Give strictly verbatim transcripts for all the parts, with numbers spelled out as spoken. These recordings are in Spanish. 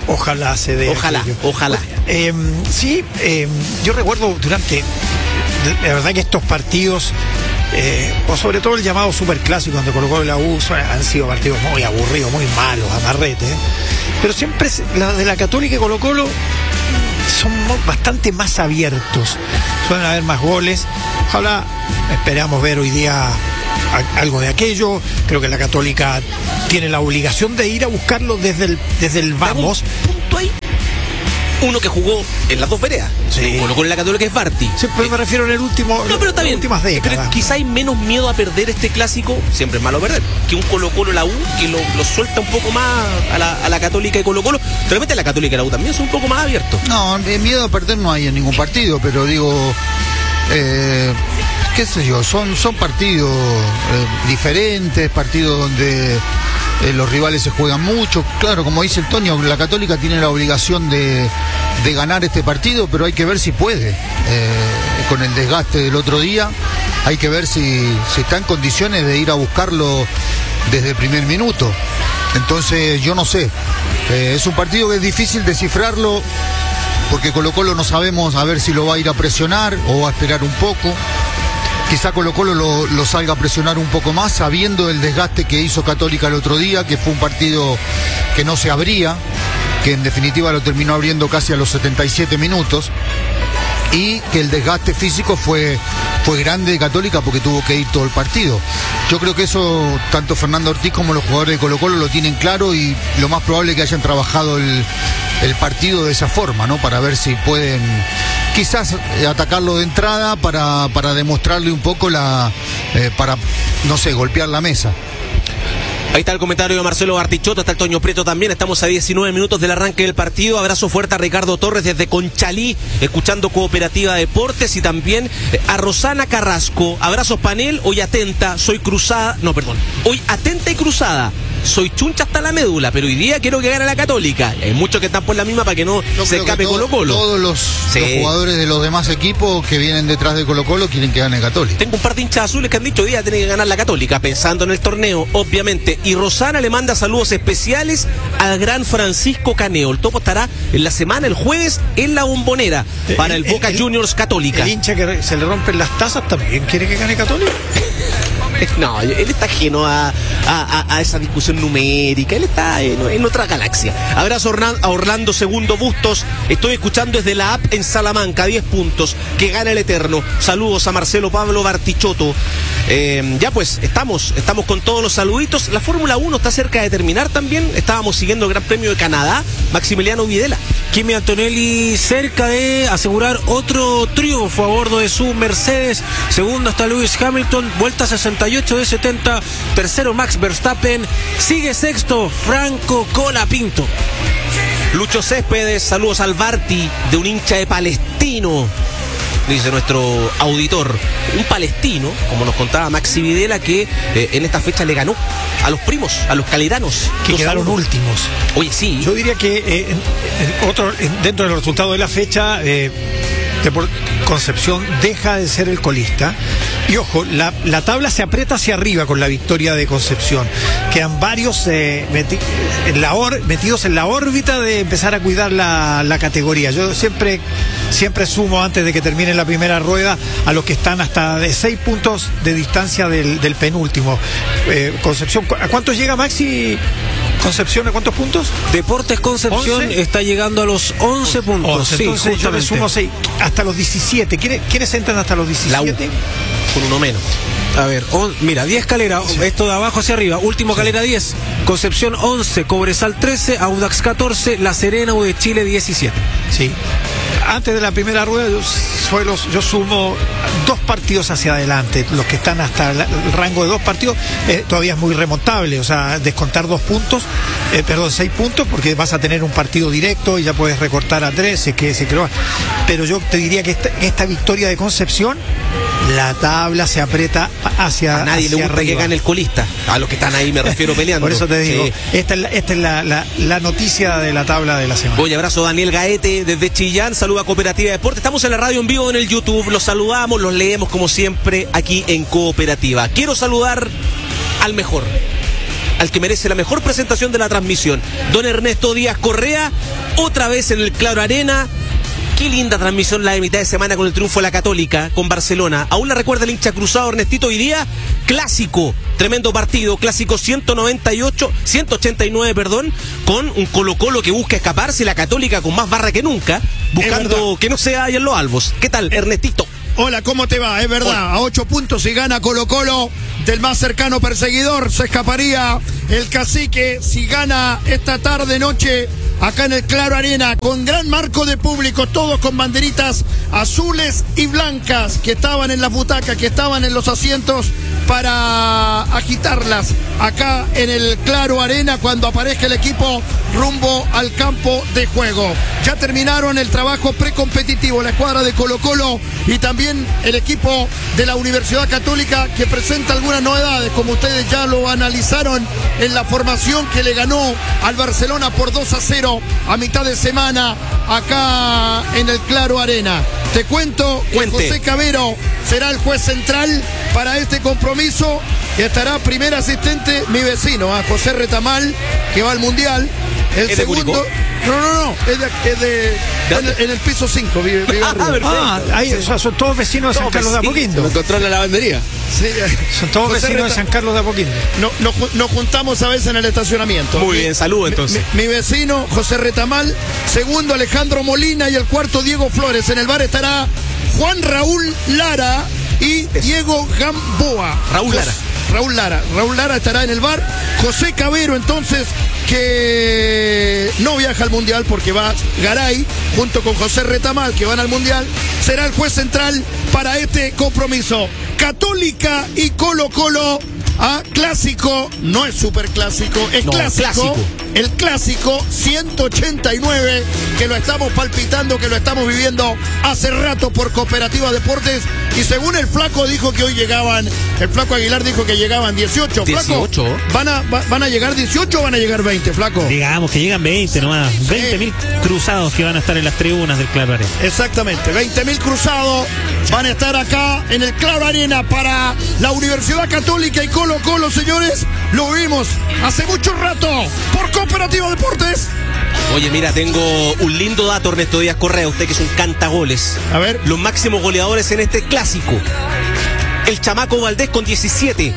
Ojalá se dé. Ojalá, aquello. ojalá. Eh, sí, eh, yo recuerdo durante, la verdad que estos partidos, eh, o sobre todo el llamado superclásico donde colocó la U, han sido partidos muy aburridos, muy malos, amarrete, ¿eh? Pero siempre la de la Católica y Colo-Colo son bastante más abiertos, suelen haber más goles. Ojalá, esperamos ver hoy día algo de aquello. Creo que la Católica tiene la obligación de ir a buscarlo desde el, desde el vamos. Punto ahí. Uno que jugó en las dos veredas. Sí. Uno con la Católica es Barty. Sí, pero eh, me refiero en el último. No, pero está bien. Últimas décadas. Pero quizá hay menos miedo a perder este clásico, siempre es malo perder, que un Colo-Colo la U, que lo, lo suelta un poco más a la, a la Católica y Colo-Colo. De repente la Católica y la U también son un poco más abiertos. No, miedo a perder no hay en ningún partido, pero digo, eh, qué sé yo, son, son partidos eh, diferentes, partidos donde eh, los rivales se juegan mucho. Claro, como dice el Toño, la Católica tiene la obligación de, de ganar este partido, pero hay que ver si puede. Eh, con el desgaste del otro día, hay que ver si, si está en condiciones de ir a buscarlo desde el primer minuto. Entonces, yo no sé. Eh, es un partido que es difícil descifrarlo, porque Colo-Colo no sabemos a ver si lo va a ir a presionar o va a esperar un poco. Quizá Colo-Colo lo, lo salga a presionar un poco más, sabiendo el desgaste que hizo Católica el otro día, que fue un partido que no se abría, que en definitiva lo terminó abriendo casi a los setenta y siete minutos, y que el desgaste físico fue, fue grande de Católica porque tuvo que ir todo el partido. Yo creo que eso tanto Fernando Ortiz como los jugadores de Colo-Colo lo tienen claro, y lo más probable es que hayan trabajado el, el partido de esa forma, ¿no? Para ver si pueden quizás atacarlo de entrada para, para demostrarle un poco la, eh, para, no sé, golpear la mesa. Ahí está el comentario de Marcelo Bartichotto, está el Toño Prieto también. Estamos a diecinueve minutos del arranque del partido. Abrazo fuerte a Ricardo Torres desde Conchalí, escuchando Cooperativa Deportes, y también a Rosana Carrasco. Abrazos panel, hoy atenta, soy cruzada, no, perdón, hoy atenta y cruzada. Soy chuncha hasta la médula, pero hoy día quiero que gane la Católica. Y hay muchos que están por la misma para que no Yo se escape todo, Colo-Colo. Todos los, sí. los jugadores de los demás equipos que vienen detrás de Colo-Colo quieren que gane Católica. Tengo un par de hinchas azules que han dicho hoy día tiene que ganar la Católica, pensando en el torneo, obviamente. Y Rosana le manda saludos especiales al gran Francisco Caneo. El Topo estará en la semana, el jueves, en la Bombonera, para el, el Boca el, Juniors Católica. El hincha que se le rompen las tazas también quiere que gane Católica. No, él está ajeno a, a, a, a esa discusión numérica. Él está en, en otra galaxia. Abrazo a Orlando Segundo Bustos. Estoy escuchando desde la app en Salamanca, diez puntos. Que gana el Eterno. Saludos a Marcelo Pablo Bartichotto. Eh, ya pues, estamos, estamos con todos los saluditos. La Fórmula uno está cerca de terminar también. Estábamos siguiendo el Gran Premio de Canadá. Maximiliano Videla. Kimi Antonelli cerca de asegurar otro triunfo a bordo de su Mercedes. Segundo está Lewis Hamilton, vuelta sesenta y ocho de setenta. Tercero Max Verstappen. Sigue sexto Franco Colapinto. Lucho Céspedes, saludos al Barty, de un hincha de Palestino, dice nuestro auditor. Un palestino, como nos contaba Maxi Videla, que eh, en esta fecha le ganó a los primos, a los caleranos, que quedaron últimos. Oye, sí. Yo diría que eh, en, en otro, en, dentro de los resultados de la fecha, eh, Concepción deja de ser el colista. Y ojo, la, la tabla se aprieta hacia arriba con la victoria de Concepción. Quedan varios eh, meti, en la or, metidos en la órbita de empezar a cuidar la, la categoría. Yo siempre, siempre sumo antes de que termine la primera rueda a los que están hasta de seis puntos de distancia del, del penúltimo. Eh, Concepción, ¿a cuántos llega Maxi? Concepción, ¿a cuántos puntos? Deportes Concepción ¿once? Está llegando a los once puntos. once, sí, entonces yo le sumo seis, hasta los diecisiete. ¿Quiénes, ¿quiénes entran hasta los diecisiete? Con uno menos. A ver, on, mira, diez Calera, sí. Esto de abajo hacia arriba. Último sí. Calera diez, Concepción once, Cobresal trece, Audax catorce, La Serena, U de Chile diecisiete. Sí. Antes de la primera rueda yo, suelo, yo sumo dos partidos hacia adelante. Los que están hasta el rango de dos partidos eh, todavía es muy remontable. O sea, descontar dos puntos, eh, perdón, seis puntos, porque vas a tener un partido directo y ya puedes recortar a trece, que se creó. Pero yo te diría que esta, esta victoria de Concepción, la tabla se aprieta hacia a nadie hacia le gusta arriba. Que gane el colista. A los que están ahí me refiero peleando. Por eso te digo, sí. esta es, la, esta es la, la, la noticia de la tabla de la semana. Oye, abrazo a Daniel Gaete desde Chillán, saluda a Cooperativa de Deportes. Estamos en la radio en vivo en el YouTube, los saludamos, los leemos como siempre aquí en Cooperativa. Quiero saludar al mejor, al que merece la mejor presentación de la transmisión, don Ernesto Díaz Correa, otra vez en el Claro Arena. Qué linda transmisión la de mitad de semana con el triunfo de la Católica con Barcelona. Aún la recuerda el hincha cruzado Ernestito hoy día. Clásico, tremendo partido, clásico ciento noventa y ocho, ciento ochenta y nueve, perdón, con un Colo-Colo que busca escaparse y la Católica con más barra que nunca, buscando que no sea ahí en los albos. ¿Qué tal, Ernestito? Hola, ¿cómo te va? Es verdad, Hola. A ocho puntos si gana Colo-Colo del más cercano perseguidor, se escaparía el Cacique si gana esta tarde noche acá en el Claro Arena, con gran marco de público, todos con banderitas azules y blancas que estaban en las butacas, que estaban en los asientos para agitarlas acá en el Claro Arena cuando aparezca el equipo rumbo al campo de juego. Ya terminaron el trabajo precompetitivo, la escuadra de Colo-Colo y también el equipo de la Universidad Católica, que presenta algunas novedades, como ustedes ya lo analizaron en la formación que le ganó al Barcelona por dos a cero a mitad de semana acá en el Claro Arena. Te cuento que Cuente. José Cabero será el juez central para este compromiso y estará primer asistente mi vecino, ¿eh? José Retamal, que va al Mundial. El ¿Es segundo. de Curicó? No, no, no, es de, es de en, el, en el piso cinco, vive, vive Ah, arriba. perfecto. Ah, ahí, o sea, son todos vecinos de San Todos Carlos de vecinos. Apoquindo. Lo controla la lavandería. Sí, Son todos José vecinos de Reta- San Carlos de Apoquindo. No, nos, ju- nos juntamos a veces en el estacionamiento. Muy Mi- bien, saludo mi- entonces. Mi, mi vecino, José Retamal. Segundo, Alejandro Molina. Y el cuarto, Diego Flores. En el bar estará Juan Raúl Lara y Diego Gamboa. Raúl Lara. Raúl Lara. Raúl Lara estará en el bar. José Cabero, entonces, que no viaja al Mundial porque va Garay junto con José Retamal, que van al Mundial, será el juez central para este compromiso. Católica y Colo-Colo, a clásico, no es superclásico, es No, clásico, clásico. el clásico ciento ochenta y nueve, que lo estamos palpitando, que lo estamos viviendo hace rato por Cooperativa Deportes, y según el Flaco dijo que hoy llegaban, el Flaco Aguilar dijo que llegaban dieciocho. Flaco, dieciocho. ¿van a, va- ¿van a llegar dieciocho o van a llegar veinte, Flaco? Digamos que llegan veinte nomás, veinte mil cruzados que van a estar en las tribunas del Claro Arena. Exactamente, veinte mil cruzados van a estar acá en el Claro Arena para la Universidad Católica y Colo-Colo, señores. Lo vimos hace mucho rato por Cooperativa Deportes. Oye, mira, tengo un lindo dato, Ernesto Díaz Correa, usted que es un cantagoles. A ver. Los máximos goleadores en este clásico. El Chamaco Valdés con diecisiete.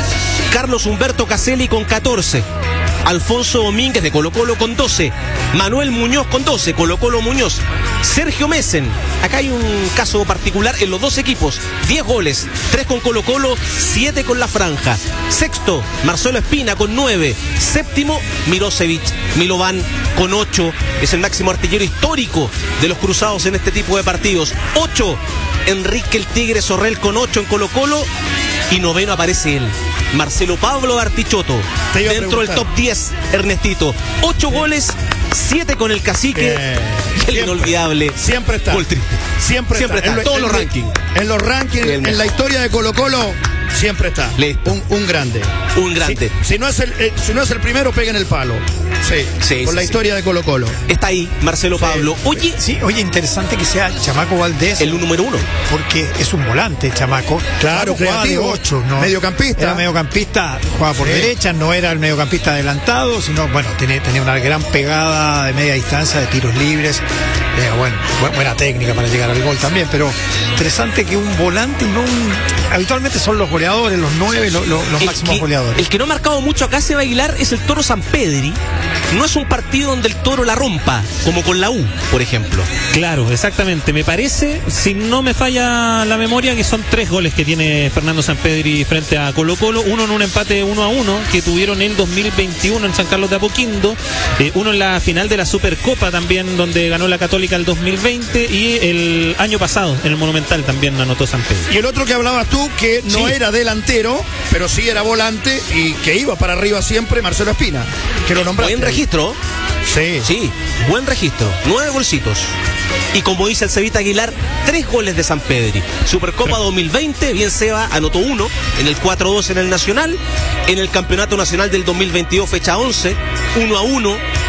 Carlos Humberto Caselli con catorce. Alfonso Domínguez de Colo-Colo con doce. Manuel Muñoz con doce. Colo-Colo Muñoz. Sergio Messen. Acá hay un caso particular en los dos equipos. diez goles. tres con Colo-Colo, siete con la Franja. Sexto, Marcelo Espina con nueve. Séptimo, Mirosevic Milovan con ocho. Es el máximo artillero histórico de los cruzados en este tipo de partidos. ocho, Enrique el Tigre Sorrell con ocho en Colo-Colo. Y noveno aparece él, Marcelo Pablo Artichoto, Te iba a dentro del preguntar. top diez, Ernestito. ocho goles, siete con el Cacique. Bien. El Siempre. inolvidable. Siempre está. Gol triste. Siempre, Siempre está, En lo- todos en los lo- rankings. En los rankings, El en mejor. la historia de Colo-Colo, siempre está. Listo. Un, un grande. Un grande. Si, si no es el, eh, si no es el primero, pega en el palo. Sí. Sí, Con sí, la sí. historia de Colo-Colo. Está ahí, Marcelo Pablo. Oye, Sí, oye, interesante que sea Chamaco Valdés, el número uno. porque es un volante, Chamaco. Claro, Chamaco jugaba de creativo, ocho, ¿no? mediocampista. Era mediocampista, jugaba por Sí. derecha, no era el mediocampista adelantado, sino, bueno, tenía, tenía una gran pegada de media distancia, de tiros libres. Eh, bueno, bu- buena técnica para llegar al gol también, pero interesante que un volante y no un... Habitualmente son los goleadores, los nueve, lo- lo- los El máximos que, goleadores. el que no ha marcado mucho acá se va a Aguilar es el Toro Sampedri. No es un partido donde el Toro la rompa, como con la U, por ejemplo. Claro, exactamente. Me parece, si no me falla la memoria, que son tres goles que tiene Fernando Sampedri frente a Colo-Colo. Uno en un empate uno a uno que tuvieron en dos mil veintiuno en San Carlos de Apoquindo. Eh, uno en la final de la Supercopa también, donde ganó la Católica el dos mil veinte. Y el año pasado, en el Monumental, también anotó Sampedri. Y el otro que hablabas tú, que no Sí. era delantero, pero sí era volante y que iba para arriba siempre, Marcelo Espina. Que lo nombraste. Buen registro. Sí. Sí, buen registro. Nueve golcitos. Y como dice el Cevita Aguilar, tres goles de Sampedri. Supercopa dos mil veinte, bien Seba anotó uno, en el cuatro dos en el Nacional, en el Campeonato Nacional del dos mil veintidós, fecha once, uno a uno,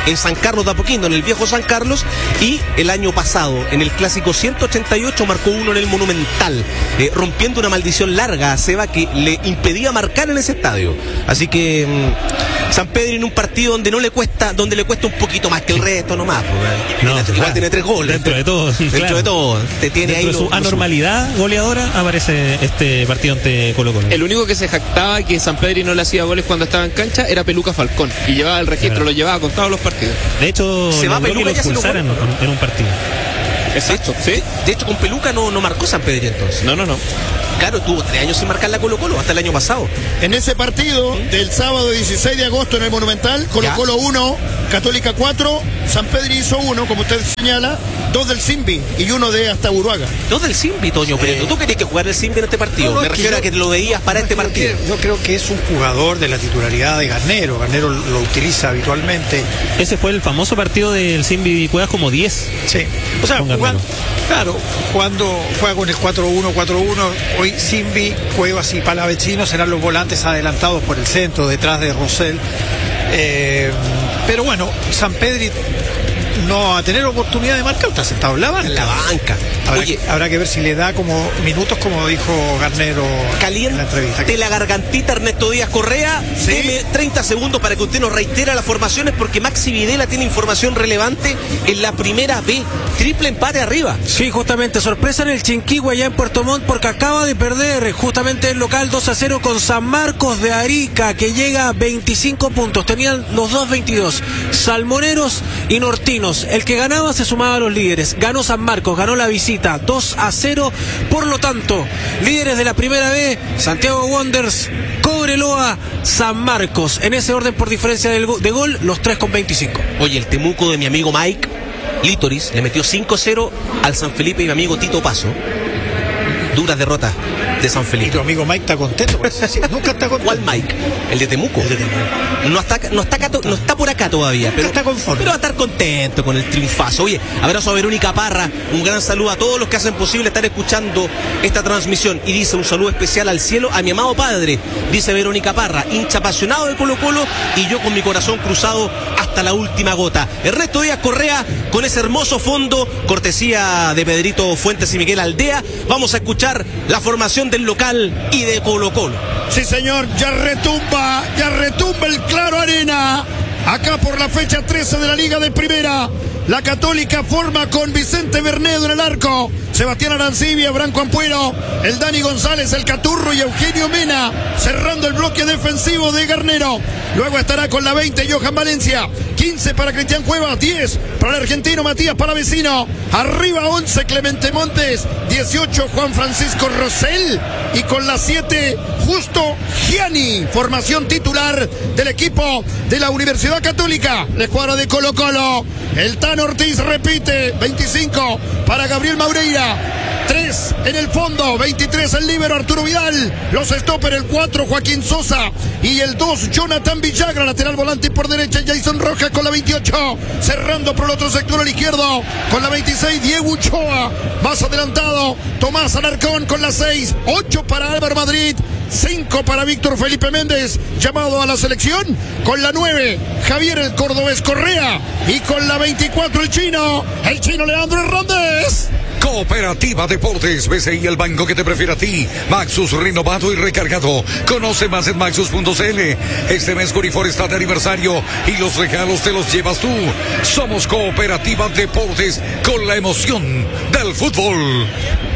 en San Carlos de Apoquindo, en el viejo San Carlos, y el año pasado, en el clásico ciento ochenta y ocho, marcó uno en el Monumental, eh, rompiendo una maldición larga a Seba que le impedía marcar en ese estadio. Así que mmm, San Pedro en un partido donde no le cuesta, donde le cuesta un poquito más que el resto nomás, pues, No, tiene, claro. igual tiene tres goles. Dentro de todo, Dentro claro. de todo. Te tiene Dentro ahí de su lo- lo anormalidad goleadora aparece este partido ante Colo Colo. El único que se jactaba que San Pedro no le hacía goles cuando estaba en cancha era Peluca Falcón. Y llevaba el registro, Claro. lo llevaba con todos los partidos. De hecho, Se va logró que Peluca lo y hace los expulsaran en, en un partido. Exacto, ¿sí? De hecho, con Peluca no, no marcó San Pedro entonces. No, no, no. Claro, tuvo tres años sin marcar la Colo Colo, hasta el año pasado. En ese partido del sábado dieciséis de agosto en el Monumental, Colo Ya. Colo uno, Católica cuatro, San Pedro hizo uno, como usted señala, dos del Simbi y uno de hasta Uruaga. Dos del Simbi, Toño, pero tú querías que jugar el Simbi en este partido. No, no, Me es que refiero yo- a que lo veías para este Yo partido. creo- Yo creo que es un jugador de la titularidad de Garnero. Garnero lo utiliza habitualmente. Ese fue el famoso partido del Simbi Cuevas como diez. Sí. O sea, Con jugando, Garnero. claro, cuando juega con el cuatro uno cuatro uno, hoy Simbi, Cuevas y Palavecino serán los volantes adelantados por el centro, detrás de Rosell. Eh, pero bueno, San Pedro no va a tener oportunidad de marcar, está sentado en la banca. En la banca. Habrá, Oye, que, habrá que ver si le da como minutos, como dijo Garnero en la caliente entrevista. la gargantita Ernesto Díaz Correa. Sí. Deme treinta segundos para que usted nos reitere las formaciones, porque Maxi Videla tiene información relevante en la primera B. Triple empate arriba. Sí, justamente, sorpresa en el Chinquihue allá en Puerto Montt, porque acaba de perder justamente el local dos a cero con San Marcos de Arica, que llega a veinticinco puntos. Tenían los dos veintidós, Salmoneros y Nortinos. El que ganaba se sumaba a los líderes. Ganó San Marcos, ganó la visita dos a cero. Por lo tanto, líderes de la primera B, Santiago Wanderers, Cobreloa, San Marcos. En ese orden por diferencia del go- de gol, los tres con veinticinco. Oye, el Temuco de mi amigo Mike Lítoris le metió cinco cero al San Felipe y mi amigo Tito Paso. Duras derrotas de San Y Felipe. tu amigo Mike está contento. Pues, sí, nunca está contento. ¿Cuál Mike? El de Temuco. El de Temuco. No está, no está, acá to- no está por acá todavía, pero está conforme. Pero va a estar contento con el triunfazo. Oye, abrazo a Verónica Parra, un gran saludo a todos los que hacen posible estar escuchando esta transmisión. Y dice un saludo especial al cielo a mi amado padre, dice Verónica Parra, hincha apasionado de Colo Colo y yo con mi corazón cruzado hasta la última gota. Ernesto Díaz Correa con ese hermoso fondo, cortesía de Pedrito Fuentes y Miguel Aldea. Vamos a escuchar la formación del local y de Colo Colo. Sí, señor, ya retumba, ya retumba el Claro Arena. Acá por la fecha trece de la Liga de Primera. La Católica forma con Vicente Bernedo en el arco, Sebastián Arancibia, Branco Ampuero, el Dani González, el Caturro y Eugenio Mena, cerrando el bloque defensivo de Garnero. Luego estará con la veinte Johan Valencia, quince para Cristian Cuevas, diez para el argentino Matías Palavecino, arriba once Clemente Montes, dieciocho Juan Francisco Rosell y con la siete Justo Gianni, formación titular del equipo de la Universidad Católica, la escuadra de Colo Colo. El Tan Ortiz repite, veinticinco para Gabriel Maureira, tres en el fondo, veintitrés el líbero Arturo Vidal, los stopper el cuatro Joaquín Sosa y el dos Jonathan Villagra, lateral volante por derecha Jason Rojas con la veintiocho, cerrando por el otro sector al izquierdo con la veintiséis Diego Uchoa, más adelantado Tomás Alarcón con la seis, ocho para Álvaro Madrid, cinco para Víctor Felipe Méndez, llamado a la selección, con la nueve Javier el Cordobés Correa y con la veinticuatro el chino, el chino Leandro Hernández. Cooperativa Deportes, B C I, el banco que te prefiere a ti. Maxus renovado y recargado. Conoce más en maxus punto c l. Este mes Corifor está de aniversario y los regalos te los llevas tú. Somos Cooperativa Deportes con la emoción del fútbol.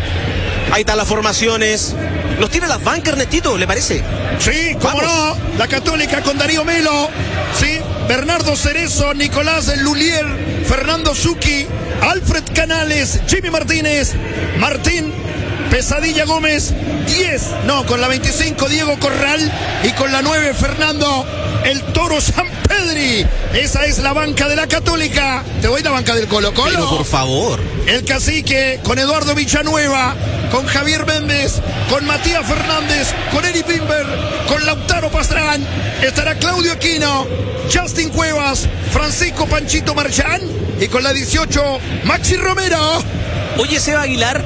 Ahí están las formaciones. Los tiene las bancas, Ernestito, ¿le parece? Sí, cómo Vamos. no, la Católica con Darío Melo, sí, Bernardo Cerezo, Nicolás Lulier, Fernando Zucchi, Alfred Canales, Jimmy Martínez, Martín Pesadilla Gómez, diez, no, con la veinticinco Diego Corral y con la nueve Fernando el Toro Sampedri. Esa es la banca de la Católica. Te doy la banca del Colo Colo. Pero por favor. El Cacique con Eduardo Villanueva, con Javier Méndez, con Matías Fernández, con Eric Bimber, con Lautaro Pastrán, estará Claudio Aquino, Justin Cuevas, Francisco Panchito Marchán y con la dieciocho Maxi Romero. Oye, Seba Aguilar,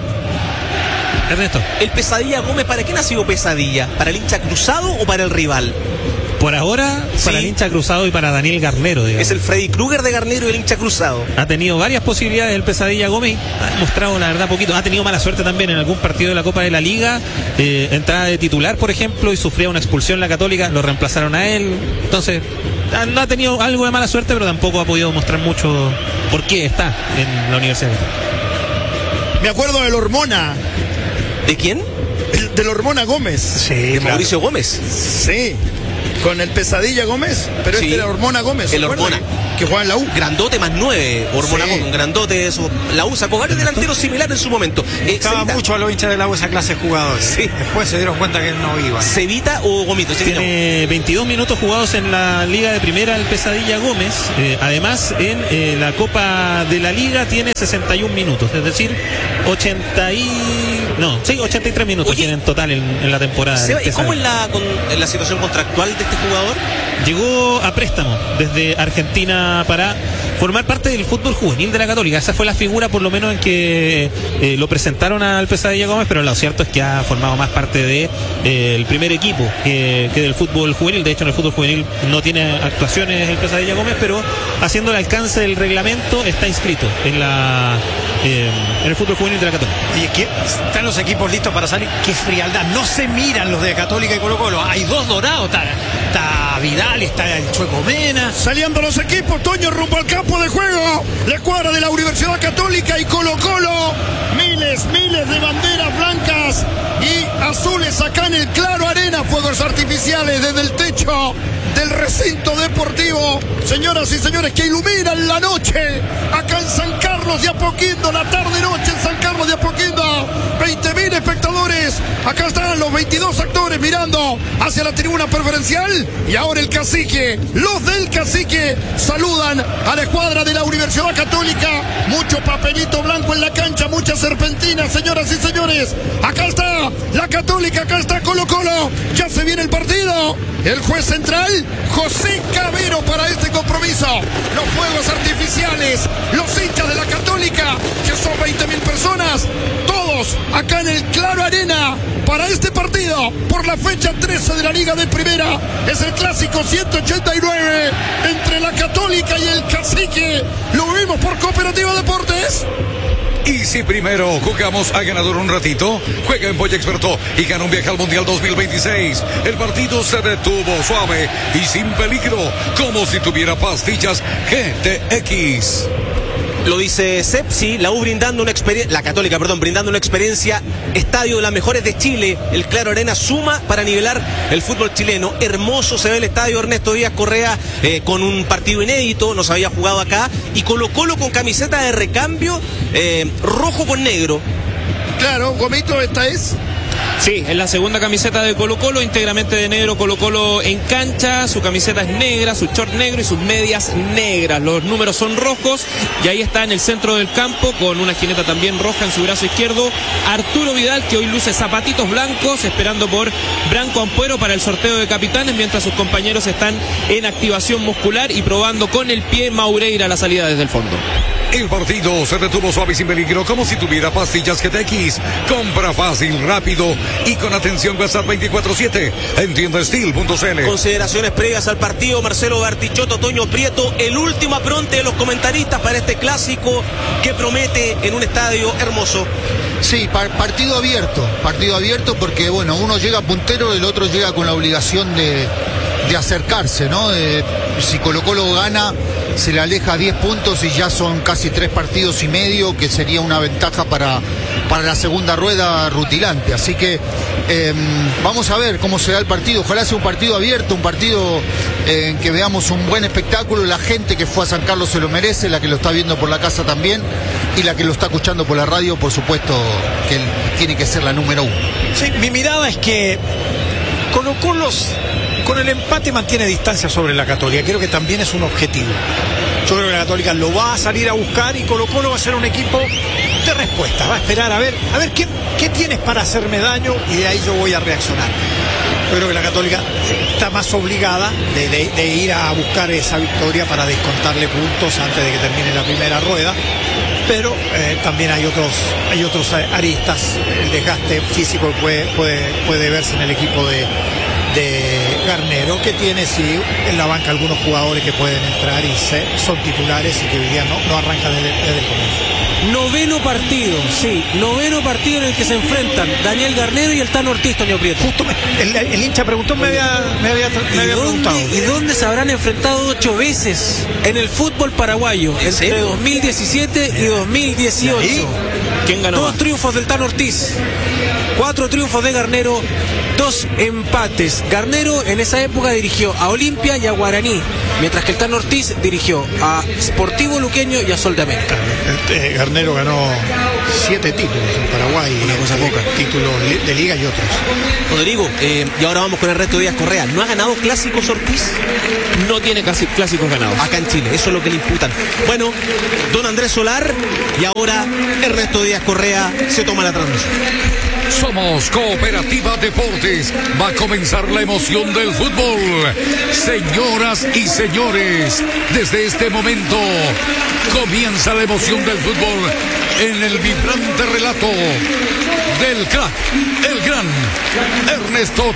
Ernesto. el Pesadilla Gómez, ¿para quién ha sido Pesadilla? ¿Para el hincha cruzado o para el rival? Por ahora, Sí. para el hincha cruzado y para Daniel Garnero, digamos. Es el Freddy Krueger de Garnero y el hincha cruzado. Ha tenido varias posibilidades el Pesadilla Gómez, ha mostrado la verdad poquito, ha tenido mala suerte también en algún partido de la Copa de la Liga, eh, entrada de titular por ejemplo y sufría una expulsión la Católica, lo reemplazaron a él, entonces no ha tenido algo de mala suerte, pero tampoco ha podido mostrar mucho por qué está en la Universidad. Me acuerdo del Hormona, ¿De quién? el- del Hormona Gómez. Sí, De claro. Mauricio Gómez. Sí, con el Pesadilla Gómez, pero Sí. este era Hormona Gómez. ¿se El acuerdan? Hormona. Que juega en la U. Grandote más nueve, Hormona Sí. Gómez, un grandote eso. La U sacó varios delanteros similares en su momento. Eh, Gustaba Cevita, mucho a los hinchas de la U esa clase de jugadores. Sí. Después se dieron cuenta que no iban. ¿Cevita o Gomito? Cevita. Tiene veintidós minutos jugados en la Liga de Primera el Pesadilla Gómez. Eh, además, en eh, la Copa de la Liga tiene sesenta y un minutos. Es decir, ochenta y... No, sí, ochenta y tres minutos Oye, tiene en total en, en la temporada. Seba, del ¿y cómo es Pesadilla. la, con, en la situación contractual de este jugador? Llegó a préstamo desde Argentina para formar parte del fútbol juvenil de la Católica. Esa fue la figura por lo menos en que eh, lo presentaron al Pesadilla Gómez, pero lo cierto es que ha formado más parte de eh, el primer equipo que, que del fútbol juvenil. De hecho, en el fútbol juvenil no tiene actuaciones el Pesadilla Gómez, pero haciendo el alcance del reglamento está inscrito en la eh, en el fútbol juvenil de la Católica. Oye, ¿qué? ¿Están los equipos listos para salir? ¡Qué frialdad! No se miran los de Católica y Colo Colo. Hay dos dorados. Está, está Vidal, está el Chueco Mena. Saliendo los equipos, Toño rumbo al campo de juego. La escuadra de la Universidad Católica y Colo Colo. Miles, miles de banderas blancas y azules acá en el Claro Arena. Fuegos artificiales desde el techo del recinto deportivo. Señoras y señores, que iluminan la noche acá en San Carlos de Apoquindo. La tarde-noche en San Carlos de Apoquindo. veinte mil espectadores. Acá están los veintidós actores mirando hacia la tribuna preferencial. Y ahora el cacique, los del cacique, saludan a la escuadra de la Universidad Católica. Mucho papelito blanco en la cancha, mucha serpentina, señoras y señores. Acá está la Católica, acá está Colo Colo. Ya se viene el partido. El juez central, José Cabero, para este compromiso. Los fuegos artificiales, los hinchas de la Católica, que son veinte mil personas, todos acá en el Claro Arena para este partido por la fecha trece de la Liga de Primera. Es el clásico ciento ochenta y nueve entre la Católica y el Cacique. Lo vimos por Cooperativa Deportes. Y si primero jugamos a ganador un ratito, juega en Boya Experto y gana un viaje al Mundial dos mil veintiséis. El partido se detuvo suave y sin peligro, como si tuviera pastillas G T X. Lo dice Sepsi, la U brindando una experiencia, la Católica, perdón, brindando una experiencia, estadio de las mejores de Chile. El Claro Arena suma para nivelar el fútbol chileno. Hermoso se ve el estadio Ernesto Díaz Correa eh, con un partido inédito, no se había jugado acá. Y Colo Colo con camiseta de recambio, eh, rojo con negro. Claro, Gomito, esta es. Sí, es la segunda camiseta de Colo Colo, íntegramente de negro. Colo Colo en cancha, su camiseta es negra, su short negro y sus medias negras. Los números son rojos y ahí está en el centro del campo con una jineta también roja en su brazo izquierdo, Arturo Vidal, que hoy luce zapatitos blancos, esperando por Branco Ampuero para el sorteo de capitanes, mientras sus compañeros están en activación muscular y probando con el pie Maureira la salida desde el fondo. El partido se detuvo suave y sin peligro, como si tuviera pastillas G T X. Compra fácil, rápido y con atención WhatsApp veinticuatro siete en tienda steel punto c l. Consideraciones previas al partido, Marcelo Bartichotto, Toño Prieto, el último apronte de los comentaristas para este clásico que promete en un estadio hermoso. Sí, par- partido abierto, partido abierto porque, bueno, uno llega puntero, el otro llega con la obligación de, de acercarse, ¿no? De- si Colo Colo gana, se le aleja diez puntos y ya son casi tres partidos y medio, que sería una ventaja para, para la segunda rueda rutilante. Así que eh, vamos a ver cómo será el partido. Ojalá sea un partido abierto, un partido eh, en que veamos un buen espectáculo. La gente que fue a San Carlos se lo merece, la que lo está viendo por la casa también, y la que lo está escuchando por la radio, por supuesto, que tiene que ser la número uno. Sí, mi mirada es que Colo Colo con el empate mantiene distancia sobre la Católica. Creo que también es un objetivo. Yo creo que la Católica lo va a salir a buscar y Colo Colo va a ser un equipo de respuesta. Va a esperar a ver, a ver qué, qué tienes para hacerme daño y de ahí yo voy a reaccionar. Yo creo que la Católica está más obligada de, de, de ir a buscar esa victoria para descontarle puntos antes de que termine la primera rueda. Pero eh, también hay otros hay otros aristas. El desgaste físico puede, puede, puede verse en el equipo de, de, Garnero, que tiene sí en la banca algunos jugadores que pueden entrar y se, son titulares y que hoy día no, no arrancan desde, desde el comienzo. Noveno partido, sí, noveno partido en el que se enfrentan Daniel Garnero y el Tano Ortiz, Toño Prieto. Justo me, el, el hincha preguntó, me había, me había, me había ¿Y dónde, preguntado. ¿Y dónde se habrán enfrentado ocho veces en el fútbol paraguayo? Entre serio? dos mil diecisiete y dos mil dieciocho. ¿Quién ganó Dos más? triunfos del Tano Ortiz, cuatro triunfos de Garnero, dos empates. Garnero en esa época dirigió a Olimpia y a Guaraní, mientras que el Tano Ortiz dirigió a Sportivo Luqueño y a Sol de América. El, eh, Garnero ganó siete títulos en Paraguay, Una cosa entre poca. títulos li- de liga y otros. Rodrigo, eh, y ahora vamos con el resto de Díaz Correa. ¿No ha ganado clásicos Ortiz? No tiene casi clásicos ganados. Acá en Chile, eso es lo que le imputan. Bueno, don Andrés Solar, y ahora el resto de Díaz Correa se toma la transmisión. Somos Cooperativa Deportes. Va a comenzar la emoción del fútbol. Señoras y señores, desde este momento comienza la emoción del fútbol en el vibrante relato del crack, el gran Ernesto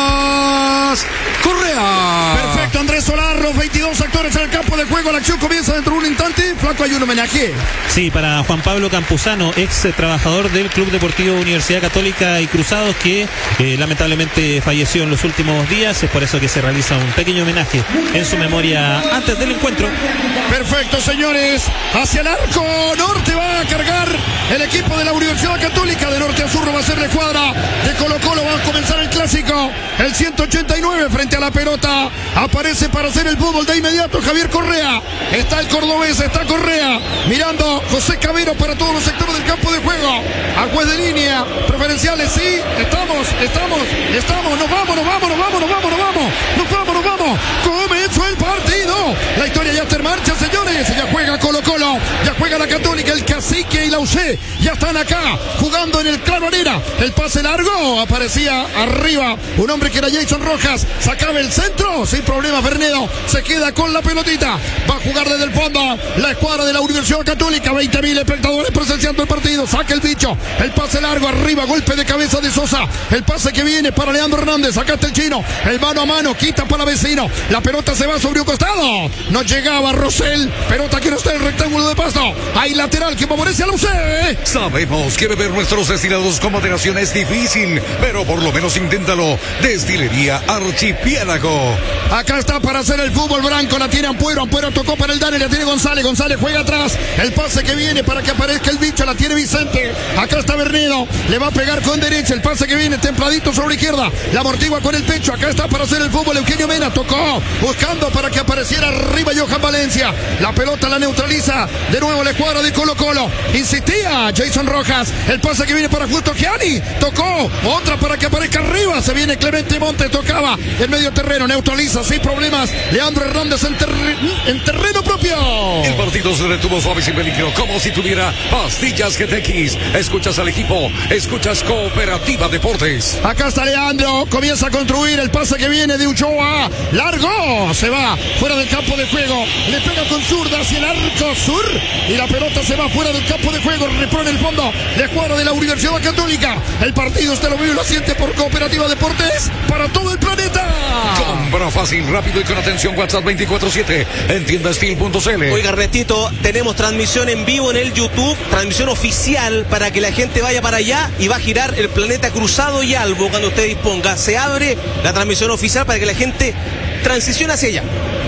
Díaz Correa. Perfecto, Andrés Solar, los veintidós actores en el campo de juego. La acción comienza dentro de un instante. Flaco, hay un homenaje. Sí, para Juan Pablo Campuzano, ex trabajador del Club Deportivo Universidad Católica y Cruzados, que eh, lamentablemente falleció en los últimos días. Es por eso que se realiza un pequeño homenaje en su memoria antes del encuentro. Perfecto, señores. Hacia el arco norte va a cargar el equipo de la Universidad Católica. De norte a sur va a ser la escuadra de Colo Colo. Va a comenzar el clásico. El ciento ochenta y nueve frente a la pelota. Aparece para hacer el fútbol de inmediato Javier Correa. Está el cordobés, está Correa. Mirando José Cabero para todos los sectores del campo de juego. A juez de línea. Preferenciales, sí. Estamos, estamos, estamos. Nos vamos, nos vamos, nos vamos, nos vamos, nos vamos. Nos vamos, nos vamos. Comenzó el partido. La historia ya está en marcha, señores. Ya juega Colo Colo. Ya juega la Católica, el Cacique y la U C. Ya están acá jugando en el Claro Arena. El pase largo. Aparecía arriba un hombre que era Jason Rojas. Sacaba el centro. Sin problema, Bernedo se queda con la pelotita. Va a jugar desde el fondo la escuadra de la Universidad Católica. veinte mil espectadores presenciando el partido. Saca el bicho. El pase largo arriba. Golpe de cabeza de Sosa. El pase que viene para Leandro Hernández. Acá está el chino. El mano a mano. Quita para vecino. La pelota se va sobre un costado. No llegaba Rosell. Pelota que no está en el rectángulo de pasto. Hay lateral que favorece a la U C. Sabemos que beber nuestros destilados con moderación es difícil, pero por lo menos inténtalo. Destilería Archipiélago. Acá está para hacer el fútbol blanco. La tiene Ampuero. Ampuero tocó para el Dani. La tiene González. González juega atrás. El pase que viene para que aparezca el bicho. La tiene Vicente. Acá está Bernedo. Le va a pegar con derecha. El pase que viene templadito sobre izquierda. La amortigua con el pecho. Acá está para hacer el fútbol Eugenio Mena. Tocó. Buscando para que apareciera arriba Johan Valencia. La pelota la neutraliza. De nuevo la escuadra de Colo Colo. Insistía Jason Rojas. El pase que viene para Justo Gianni. Tocó. Otra para que aparezca arriba. Se viene Clemente Monte. Tocaba en medio terreno. Neutraliza sin problemas. Leandro Hernández en, terre en terreno propio. El partido se detuvo suave sin peligro, como si tuviera pastillas G T X. Escuchas al equipo, escuchas Cooperativa Deportes. Acá está Leandro, comienza a construir el pase que viene de Uchoa. Largo, se va fuera del campo de juego. Le pega con zurda hacia el arco sur. Y la pelota se va fuera del campo de juego. Repone el fondo la escuadra de la Universidad Católica. El partido usted lo vive y lo siente por Cooperativa Deportes para todo el planeta. Compra fácil, rápido y con atención. WhatsApp veinticuatro siete en tienda steel punto c l. Oiga, Retito, tenemos transmisión en vivo en el YouTube, transmisión oficial para que la gente vaya para allá y va a girar el planeta Cruzado y Albo cuando usted disponga. Se abre la transmisión oficial para que la gente transicione hacia allá.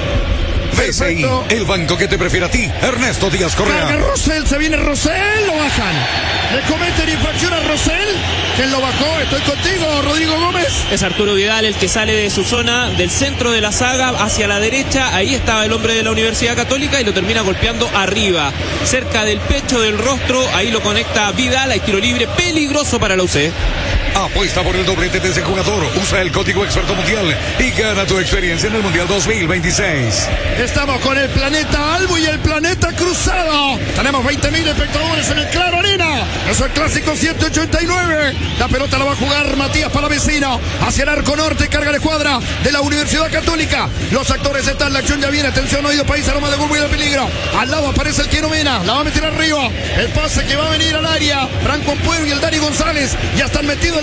B C I, el banco que te prefiere a ti, Ernesto Díaz Carga Correa. Rosell, se viene Rosell, lo bajan. Le cometen infracción a Rosell. ¿Quién lo bajó? Estoy contigo, Rodrigo Gómez. Es Arturo Vidal el que sale de su zona del centro de la saga hacia la derecha. Ahí estaba el hombre de la Universidad Católica y lo termina golpeando arriba, cerca del pecho, del rostro. Ahí lo conecta Vidal. Hay tiro libre peligroso para la U C. Apuesta por el doblete de ese jugador. Usa el código experto mundial y gana tu experiencia en el Mundial dos mil veintiséis. Estamos con el planeta Albo y el planeta Cruzado. Tenemos veinte mil espectadores en el Claro Arena. Es el clásico ciento ochenta y nueve. La pelota la va a jugar Matías Palavecino. Hacia el arco norte, carga la escuadra de la Universidad Católica. Los actores están, la acción ya viene. Atención, oído país, aroma de burbuja y de peligro. Al lado aparece el Quiero Mena. La va a meter arriba. El pase que va a venir al área. Franco Ampuero y el Dani González ya están metidos en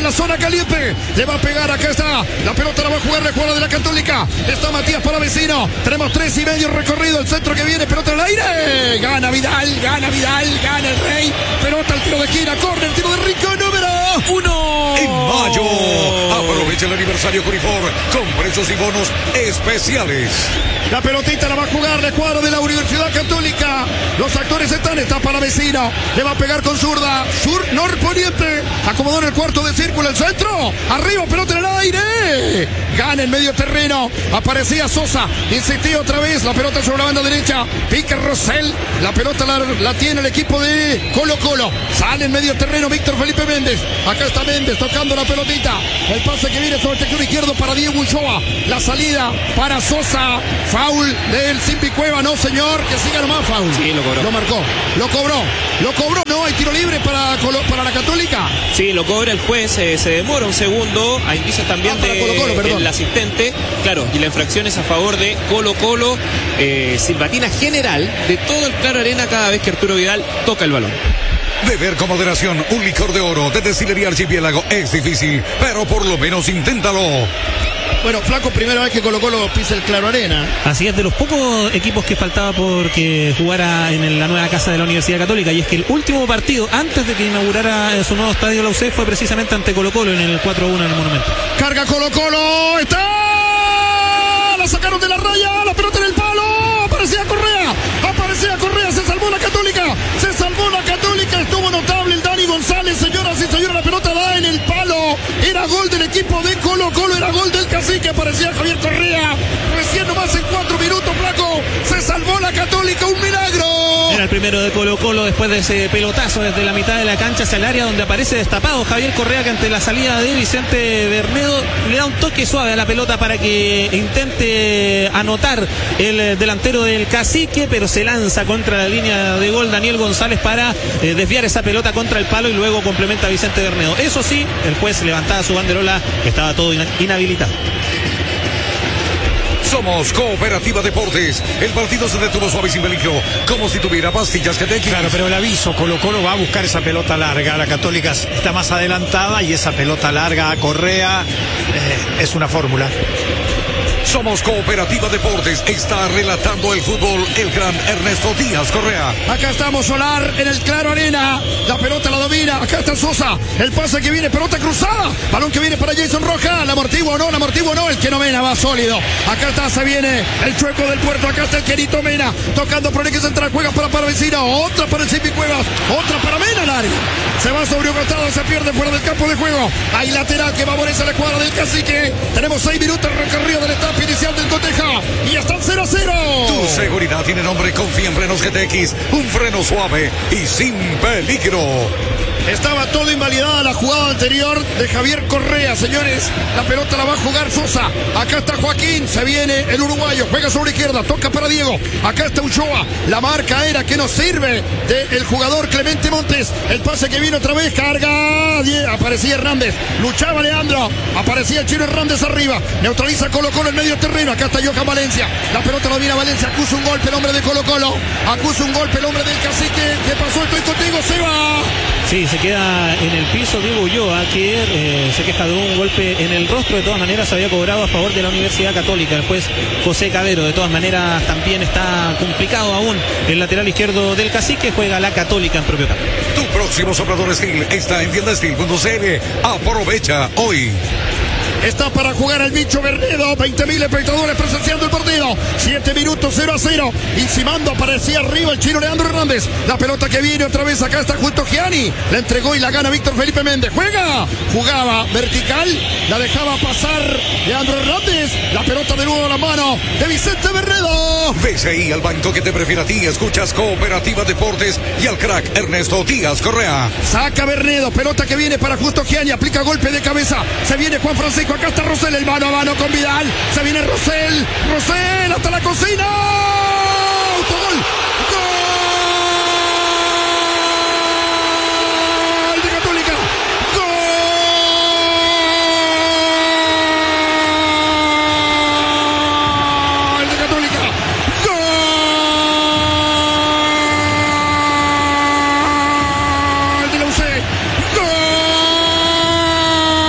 en la zona caliente. Le va a pegar, acá está. La pelota la va a jugar el jugador de la Católica. Está Matías Palavecino. Tenemos tres y medio recorrido. El centro que viene, pelota al aire. Gana Vidal, gana Vidal, gana el Rey. Pelota al tiro de esquina, corre el tiro de Rico, número uno. En mayo, aprovecha el aniversario Corifor con precios y bonos especiales. La pelotita la va a jugar el cuadro de la Universidad Católica. Los actores están, está Palavecino. Le va a pegar con zurda. Sur norponiente. Acomodó en el cuarto de círculo el centro. Arriba, pelota en el aire. Gana el medio terreno. Aparecía Sosa. Insistía otra vez. La pelota sobre la banda derecha. Pica Rosell. La pelota la, la tiene el equipo de Colo Colo. Sale en medio terreno Víctor Felipe Méndez. Acá está Méndez tocando la pelotita. El pase que viene sobre el sector izquierdo para Diego Ulloa. La salida para Sosa. Foul del Simpi Cueva. No, señor. Que siga nomás. Foul. Sí, lo cobró. Lo marcó. Lo cobró. Lo cobró. No, hay tiro libre para, Colo, para la Católica. Sí, lo cobra el juez. Eh, se demora un segundo. Hay indicios también Ah, para de Colo Colo, perdón. el asistente. Claro, y la infracción es a favor de Colo Colo. Eh, silbatina general de todo el Claro Arena cada vez que Arturo Vidal toca el balón. Beber con moderación un licor de oro de Destilería Archipiélago es difícil, pero por lo menos inténtalo. Bueno, Flaco, primera vez que Colo Colo pisa el Claro Arena. Así es, de los pocos equipos que faltaba porque jugara en la nueva casa de la Universidad Católica, y es que el último partido antes de que inaugurara su nuevo estadio la U C fue precisamente ante Colo Colo en el cuatro a uno en el Monumento. Carga Colo Colo. Está. La sacaron de la raya. La pelota en el palo. Aparecía Correa. Aparecía Correa. Se salvó la Católica. Se salvó la Católica. Estuvo notable el Dani González. Señoras y señores, la pelota da en el palo. Era gol del equipo de Colo Colo. Era gol del Cacique. Aparecía Javier Correa. Recién nomás en cuatro minutos, Flaco. Se salvó la Católica. Un milagro. Era el primero de Colo Colo después de ese pelotazo desde la mitad de la cancha hacia el área donde aparece destapado Javier Correa, que ante la salida de Vicente Bernedo le da un toque suave a la pelota para que intente anotar el delantero del Cacique, pero se lanza contra la línea de gol Daniel González para eh, desviar esa pelota contra el palo y luego complementa a Vicente Bernedo. Eso sí, el juez levantaba su banderola, estaba todo inhabilitado. Somos Cooperativa Deportes. El partido se detuvo suave y sin peligro, como si tuviera pastillas que te quitan. Claro, pero el aviso, Colo Colo va a buscar esa pelota larga. La Católica está más adelantada y esa pelota larga a Correa eh, es una fórmula. Somos Cooperativa Deportes. Está relatando el fútbol el gran Ernesto Díaz Correa. Acá estamos, Solar, en el Claro Arena. La pelota la domina. Acá está Sosa. El pase que viene, pelota cruzada. Balón que viene para Jason Roja. La amortigua o no, la amortigua o no. El que no Mena va sólido. Acá está, se viene el chueco del puerto. Acá está el querido Mena. Tocando por el que central. Juega para Palavecino. Otra para el Simpi Cuevas. Otra para Mena, el área. Se va sobre un costado. Se pierde fuera del campo de juego. Hay lateral que favorece a la cuadra del Cacique. Tenemos seis minutos recorrido del etapa inicial del Coteja. Y están cero a cero. Tu seguridad tiene nombre. Confía en Frenos G T X. Un freno suave y sin peligro. Estaba todo invalidada la jugada anterior de Javier Correa, señores. La pelota la va a jugar Sosa. Acá está Joaquín, se viene el uruguayo, juega sobre izquierda, toca para Diego. Acá está Ulloa, la marca era que nos sirve del jugador Clemente Montes. El pase que viene otra vez, carga. Aparecía Hernández, luchaba Leandro, aparecía el chino Hernández arriba. Neutraliza Colo Colo en medio terreno. Acá está Johan Valencia. La pelota la domina Valencia, acusa un golpe el hombre de Colo Colo. Acusa un golpe el hombre del Cacique. ¿Qué pasó? Estoy contigo, Seba. Sí, se queda en el piso Diego Ulloa, que eh, se queja de un golpe en el rostro. De todas maneras se había cobrado a favor de la Universidad Católica el juez José Cabero. De todas maneras también está complicado aún el lateral izquierdo del Cacique. Juega la Católica en propio campo. Tu próximo soplador Steel está en tienda steel punto c l. Aprovecha hoy. Está para jugar el bicho Bernedo. veinte mil espectadores presenciando el partido. siete minutos, cero a cero. Encimando aparecía arriba el chino Leandro Hernández. La pelota que viene otra vez. Acá está justo Gianni. La entregó y la gana Víctor Felipe Méndez. Juega. Jugaba vertical. La dejaba pasar Leandro Hernández. La pelota de nuevo a la mano de Vicente Bernedo. B C I, al banco que te prefiere a ti. Escuchas Cooperativa Deportes y al crack Ernesto Díaz Correa. Saca Bernedo. Pelota que viene para justo Gianni. Aplica golpe de cabeza. Se viene Juan Francisco. Acá está Rosell, el mano a mano con Vidal. Se viene Rosell. Rosell hasta la cocina. Autogol. Gol de Católica. Gol de Católica. Gol de la U C. Gol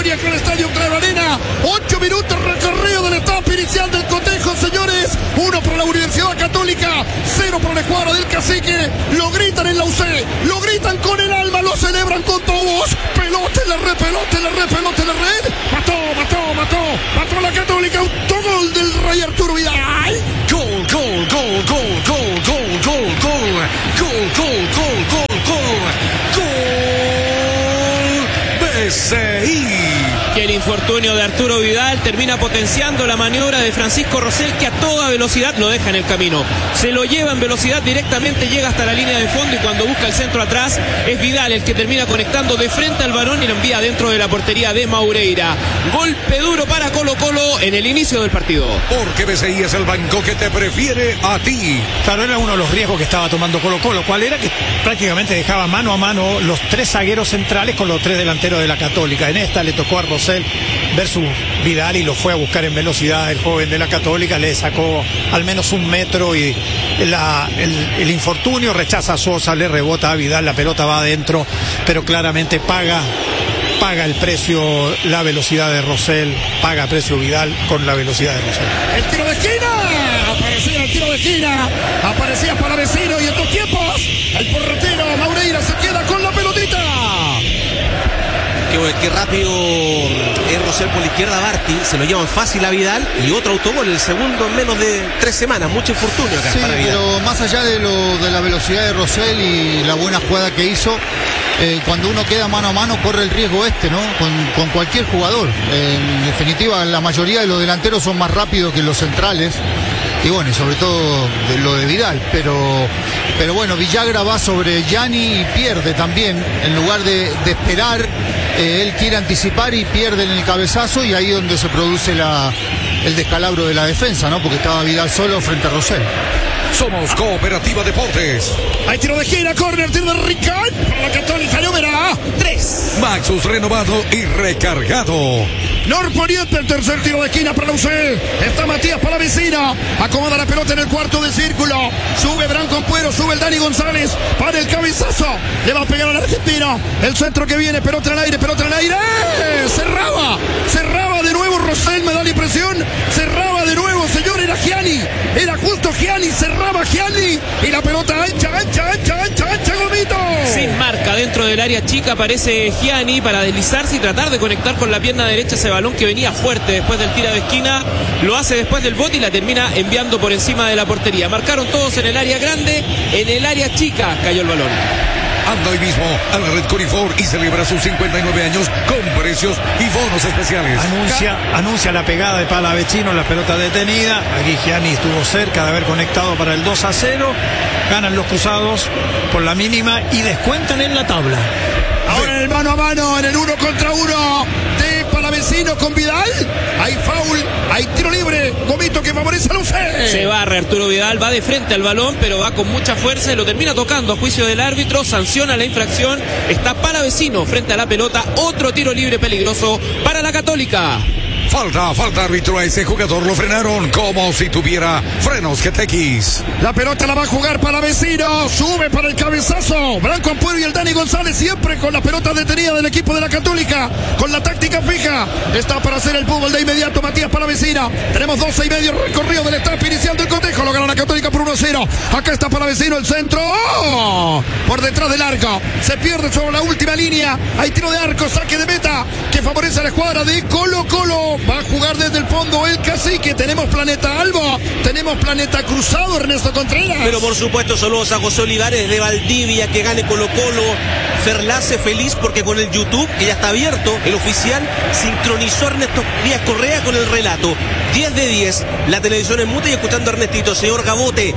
victoria con el Estadio Claro Arena. Ocho minutos recorrido del etapa inicial del cotejo, señores. Uno para la Universidad Católica, cero para la escuadra del Cacique. Lo gritan en la U C, lo gritan con el alma, lo celebran con todos. Pelota en la red, pelota en la red, pelota en la red. Mató, mató, mató, mató la Católica. Autogol del Rey Arturo Vidal. Gol, gol, gol, gol, gol, gol, gol, gol, gol, gol, gol, gol, gol, gol, B C I. Que el infortunio de Arturo Vidal termina potenciando la maniobra de Francisco Rosell, que a toda velocidad lo deja en el camino. Se lo lleva en velocidad directamente, llega hasta la línea de fondo y cuando busca el centro atrás es Vidal el que termina conectando de frente al balón y lo envía dentro de la portería de Maureira. Golpe duro para Colo Colo en el inicio del partido. Porque B C I es el banco que te prefiere a ti. Claro, era uno de los riesgos que estaba tomando Colo Colo. ¿Cuál era? Que prácticamente dejaba mano a mano los tres zagueros centrales con los tres delanteros de la Católica. En esta le tocó a Rosell versus Vidal y lo fue a buscar en velocidad el joven de la Católica, le sacó al menos un metro y la, el, el infortunio, rechaza a Sosa, le rebota a Vidal, la pelota va adentro, pero claramente paga paga el precio la velocidad de Rosell, paga precio Vidal con la velocidad de Rosell. El tiro de esquina, aparecía el tiro de esquina, aparecía para Vecino y en dos tiempos el portero Maureira se queda con la pelotita. Qué, qué rápido es Rosell por la izquierda, Barti, se lo llevan fácil a Vidal y otro autogol, el segundo en menos de tres semanas, mucho infortunio acá Sí, para Vidal. pero más allá de, lo, de la velocidad de Rosell y la buena jugada que hizo, eh, cuando uno queda mano a mano corre el riesgo este, ¿no? Con, con cualquier jugador. Eh, en definitiva, la mayoría de los delanteros son más rápidos que los centrales. Y bueno, y sobre todo de lo de Vidal, pero, pero bueno, Villagra va sobre Gianni y pierde también, en lugar de, de esperar, eh, él quiere anticipar y pierde en el cabezazo y ahí es donde se produce la, el descalabro de la defensa, ¿no? Porque estaba Vidal solo frente a Rosell. Somos Cooperativa Deportes. Hay tiro de esquina, córner, tiro de Ricard para la Católica, número tres. Maxus renovado y recargado. Norponiente, el tercer tiro de esquina para la U C. Está Matías para la vecina. Acomoda la pelota en el cuarto de círculo. Sube Branco Puero, sube el Dani González. Para el cabezazo. Le va a pegar al argentino. El centro que viene, pelota en el aire, pelota en el aire. ¡Eh! Cerraba. Cerraba de nuevo Rosell, me da la impresión. Cerraba de nuevo, señor. Era Gianni. Era justo Gianni. Cerraba Gianni. Y la pelota ancha, ancha, ancha, ancha, ancha, Gomito. Sin marca dentro del área chica aparece Gianni para deslizarse y tratar de conectar con la pierna derecha ese balón que venía fuerte después del tiro de esquina. Lo hace después del bote y la termina enviando por encima de la portería. Marcaron todos en el área grande, en el área chica cayó el balón. Anda hoy mismo a la red Corifor y celebra sus cincuenta y nueve años con precios y bonos especiales. Anuncia, anuncia la pegada de Palavecino, la pelota detenida. Aquí Gianni estuvo cerca de haber conectado para el dos a cero. Ganan los cruzados por la mínima y descuentan en la tabla. Ahora en el mano a mano, en el uno contra uno de Palavecino con Vidal. Hay foul, hay tiro libre. Gomito que favorece a la U C. Se barre Arturo Vidal, va de frente al balón, pero va con mucha fuerza y lo termina tocando a juicio del árbitro. Sanciona la infracción. Está Palavecino frente a la pelota. Otro tiro libre peligroso para la Católica. Falta, falta árbitro a ese jugador, lo frenaron como si tuviera frenos G T X. La pelota la va a jugar para Vecino, sube para el cabezazo, Branco Ampuero y el Dani González siempre con la pelota detenida del equipo de la Católica, con la táctica fija, está para hacer el fútbol de inmediato Matías Palavecino. Tenemos doce y medio recorrido del etapa inicial del cotejo, lo gana la Católica por uno a cero, acá está Palavecino, el centro, ¡oh! Por detrás del arco, se pierde sobre la última línea, hay tiro de arco, saque de meta, que favorece a la escuadra de Colo Colo. Va a jugar desde el fondo el Cacique. Tenemos Planeta Albo, tenemos Planeta Cruzado, Ernesto Contreras. Pero por supuesto, saludos a José Olivares de Valdivia, que gane Colo Colo. Ferlace feliz porque con el YouTube, que ya está abierto, el oficial sincronizó a Ernesto Díaz Correa con el relato. diez de diez, la televisión es muta y escuchando a Ernestito. Señor Gabote,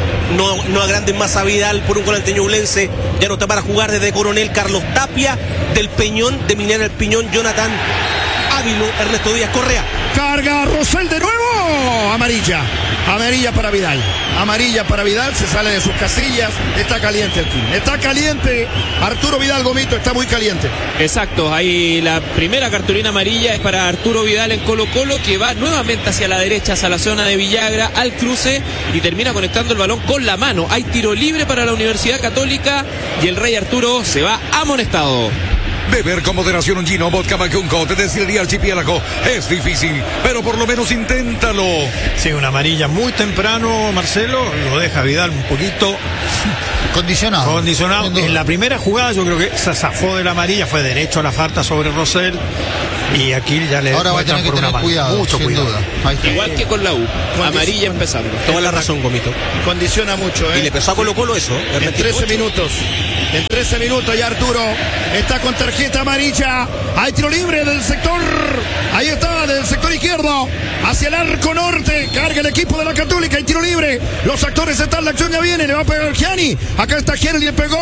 no, no agranden más a Vidal por un gol anteñublense. Ya no está para jugar desde Coronel Carlos Tapia, del Peñón, de Minera El Piñón, Jonathan Ávilo, Ernesto Díaz Correa. Carga Rosell de nuevo. Amarilla. Amarilla para Vidal. Amarilla para Vidal. Se sale de sus casillas. Está caliente el team. Está caliente. Arturo Vidal, Gomito, está muy caliente. Exacto. Ahí la primera cartulina amarilla es para Arturo Vidal en Colo Colo, que va nuevamente hacia la derecha, hacia la zona de Villagra, al cruce y termina conectando el balón con la mano. Hay tiro libre para la Universidad Católica y el Rey Arturo se va amonestado. Beber con moderación un gino, vodka Macunco, te destilería Archipiélago es difícil, pero por lo menos inténtalo. Sí, una amarilla muy temprano, Marcelo, lo deja Vidal un poquito Condicionado. condicionado. En la primera jugada yo creo que se zafó de la amarilla, fue derecho a la falta sobre Rosell, y aquí ya le Ahora va a tener que por tener una cuidado, mucho sin cuidado. duda. Ahí está. Igual que con la U, amarilla empezando. Toda la razón, Gomito. Condiciona mucho, ¿eh? Y le pesó a Colo Colo eso. ¿eh? En trece minutos. En trece minutos ya Arturo está con tarjeta amarilla. Hay tiro libre del sector. Ahí está, del sector izquierdo. Hacia el arco norte. Carga el equipo de la Católica. Hay tiro libre. Los actores están. La acción ya viene. Le va a pegar Gianni. Acá está Gianni. Le pegó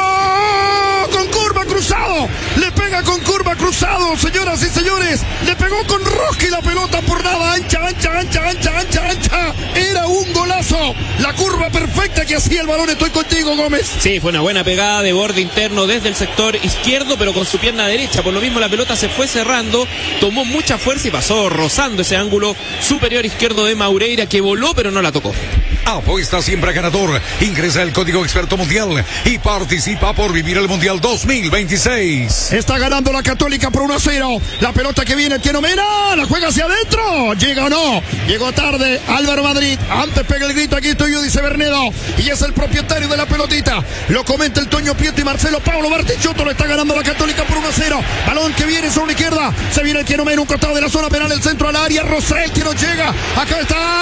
con curva cruzado. Le pega con curva cruzado. Señoras y señores. Le pegó con rosca y la pelota por nada. Ancha, ancha, ancha, ancha, ancha, ancha. Era un golazo. La curva perfecta que hacía el balón. Estoy contigo, Gómez. Sí, fue una buena pegada de borde interno desde el sector izquierdo, pero con su pierna derecha. Por lo mismo la pelota se fue cerrando, tomó mucha fuerza y pasó rozando ese ángulo superior izquierdo de Maureira, que voló pero no la tocó. Apuesta siempre a ganador. Ingresa el código experto mundial y participa por vivir el Mundial dos mil veintiséis. Está ganando la Católica por uno a cero. La pelota que viene, tiene Mena. La juega hacia adentro. ¿Llega o no? Llegó tarde Álvaro Madrid. Antes pega el grito. Aquí estoy yo, dice Bernedo. Y es el propietario de la pelotita. Lo comenta el Toño Prieto y Marcelo Pablo Bartichotto. Lo está ganando la Católica por uno a cero. Balón que viene sobre la izquierda. Se viene el Tieno Mena. Un costado de la zona penal. El centro al área. Rosell que no llega. Acá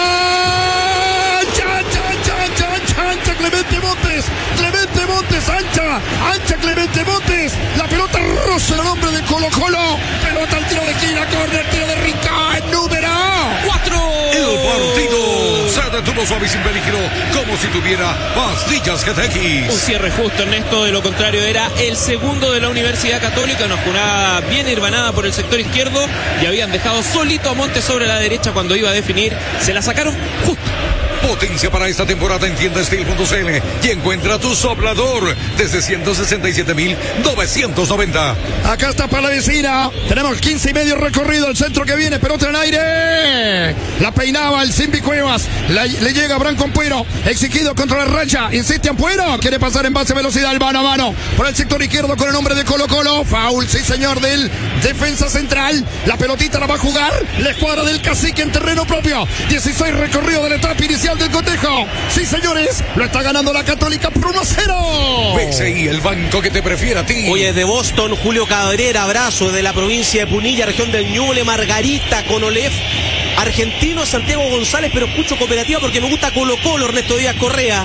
está. Ancha, ancha, ancha, ancha, ancha, ancha, Clemente Montes, Clemente Montes, ancha, ancha, Clemente Montes, la pelota roza el nombre de Colo Colo, pelota al tiro de esquina, córner, tiro de Rincón, número ¡cuatro! El partido se detuvo suave y sin peligro, como si tuviera pastillas G T Un X. cierre justo, Ernesto, de lo contrario era el segundo de la Universidad Católica, una jugada bien hermanada por el sector izquierdo y habían dejado solito a Montes sobre la derecha cuando iba a definir, se la sacaron justo. Potencia para esta temporada en tienda steel punto c l y encuentra tu soplador desde ciento sesenta y siete mil novecientos noventa. Acá está para la vecina. Tenemos quince y medio recorrido. El centro que viene, pelota en el aire. La peinaba el Simbi Cuevas. La, le llega Branco Ampuero. Exigido contra la racha. Insiste Ampuero. Quiere pasar en base a velocidad. El mano a mano. Por el sector izquierdo con el nombre de Colo Colo. Foul, sí señor, del defensa central. La pelotita la va a jugar la escuadra del Cacique en terreno propio. dieciséis recorrido de la etapa inicial del cotejo. Sí señores, lo está ganando la Católica por uno a cero. B C I, el banco que te prefiere a ti. Hoy es de Boston, Julio Cabrera, abrazo de la provincia de Punilla, región del Ñuble, Margarita, Conolef, argentino, Santiago González, pero escucho cooperativa porque me gusta Colo Colo, Ernesto Díaz Correa.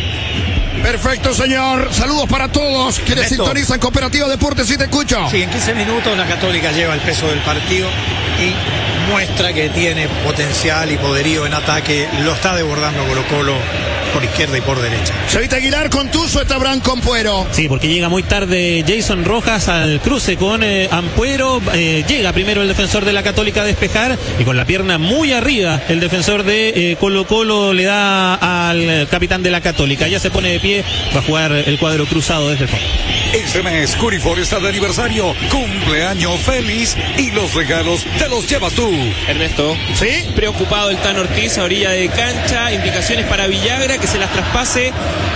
Perfecto, señor. Saludos para todos quienes Ernesto. sintonizan Cooperativa Deportes. Sí, te escucho. Sí, en quince minutos la Católica lleva el peso del partido y muestra que tiene potencial y poderío en ataque. Lo está desbordando Colo Colo por izquierda y por derecha. Chavita Aguilar con Tuzo, está Branco Ampuero. Sí, porque llega muy tarde Jason Rojas al cruce con eh, Ampuero. Eh, llega primero el defensor de la Católica a despejar y con la pierna muy arriba el defensor de eh, Colo Colo le da al capitán de la Católica. Ya se pone de pie, va a jugar el cuadro cruzado desde el fondo. Este mes Curifor está de aniversario, cumpleaños feliz y los regalos te los llevas tú. Ernesto, ¿Sí? preocupado el Tan Ortiz a orilla de cancha, indicaciones para Villagra que se las traspase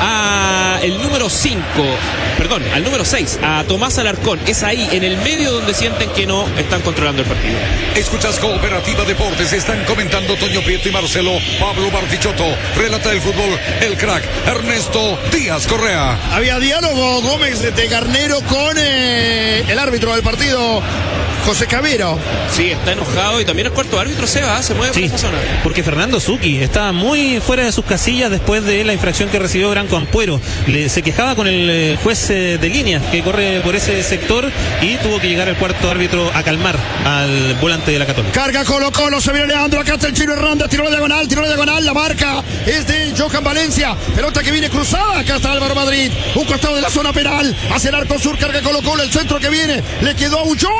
a el número cinco, perdón, al número seis, a Tomás Alarcón. Es ahí, en el medio, donde sienten que no están controlando el partido. Escuchas Cooperativa Deportes, están comentando Toño Prieto y Marcelo Pablo Bartichotto. Relata el fútbol, el crack Ernesto Díaz Correa. Había diálogo, Gómez, de Garnero con eh, el árbitro del partido, José Cabero. Sí, está enojado y también el cuarto árbitro se va, se mueve por Sí, esa zona. porque Fernando Zucchi estaba muy fuera de sus casillas después de la infracción que recibió Branco Ampuero. Le, se quejaba con el eh, juez eh, de línea que corre por ese sector y tuvo que llegar el cuarto árbitro a calmar al volante de la Católica. Carga Colo Colo, se viene Leandro, acá está el Chino Hernández, tiró la diagonal, tiró la diagonal, la marca es de Johan Valencia, pelota que viene cruzada, acá está Álvaro Madrid, un costado de la zona penal, hacia el arco sur, carga Colo Colo, el centro que viene, le quedó a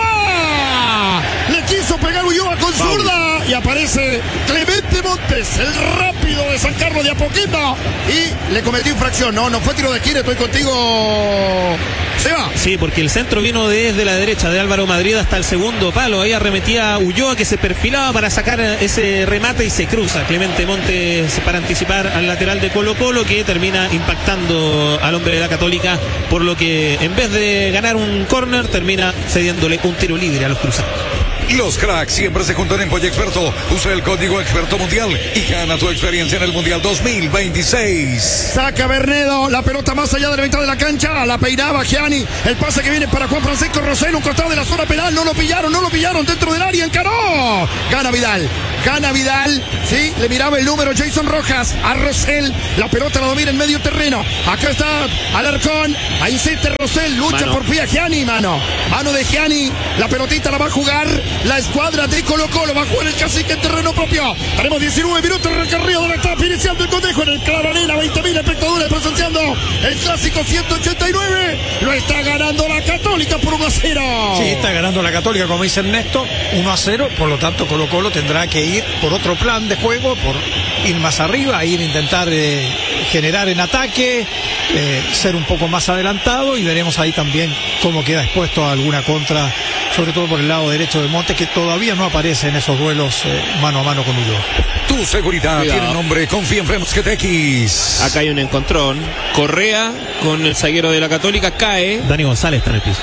Ulloa, le quiso pegar Ulloa con zurda y aparece Clemente Montes, el rápido de San Carlos de Apoquindo y le cometió infracción, no, no fue tiro de esquina, estoy contigo, Se va. Sí, porque el centro vino desde la derecha de Álvaro Madrid hasta el segundo palo. Ahí arremetía Ulloa, que se perfilaba para sacar ese remate y se cruza Clemente Montes para anticipar al lateral de Colo Colo, que termina impactando al hombre de la Católica, por lo que en vez de ganar un córner termina cediéndole un tiro libre a los cruzados. Los cracks siempre se juntan en Pollo Experto. Usa el código Experto Mundial y gana tu experiencia en el Mundial dos mil veintiséis. Saca Bernedo, la pelota más allá de la mitad de la cancha, la peinaba Gianni, el pase que viene para Juan Francisco Rosell, un costado de la zona penal, no lo pillaron, no lo pillaron dentro del área, encaró, gana Vidal, gana Vidal, sí, le miraba el número Jason Rojas a Rosell, la pelota la domina en medio terreno, acá está Alarcón, ahí insiste Rosell, lucha mano. por pie a Gianni, mano, mano de Gianni, la pelotita la va a jugar la escuadra de Colo Colo, va a jugar el cacique en terreno propio, tenemos diecinueve minutos de recorrido de la etapa, iniciando el cotejo en el Claro Arena, veinte mil espectadores presenciando el clásico ciento ochenta y nueve, lo está ganando la Católica por uno a cero. Sí, está ganando la Católica, como dice Ernesto, uno a cero, por lo tanto Colo Colo tendrá que ir por otro plan de juego, por ir más arriba, ir a intentar eh, generar en ataque, eh, ser un poco más adelantado, y veremos ahí también cómo queda expuesto a alguna contra, sobre todo por el lado derecho de Montes, que todavía no aparece en esos duelos eh, mano a mano con Ulloa. Tu seguridad Cuidado. tiene nombre, confía en Frenos G T X. Acá hay un encontrón. Correa con el zaguero de la Católica cae Dani González está en el piso.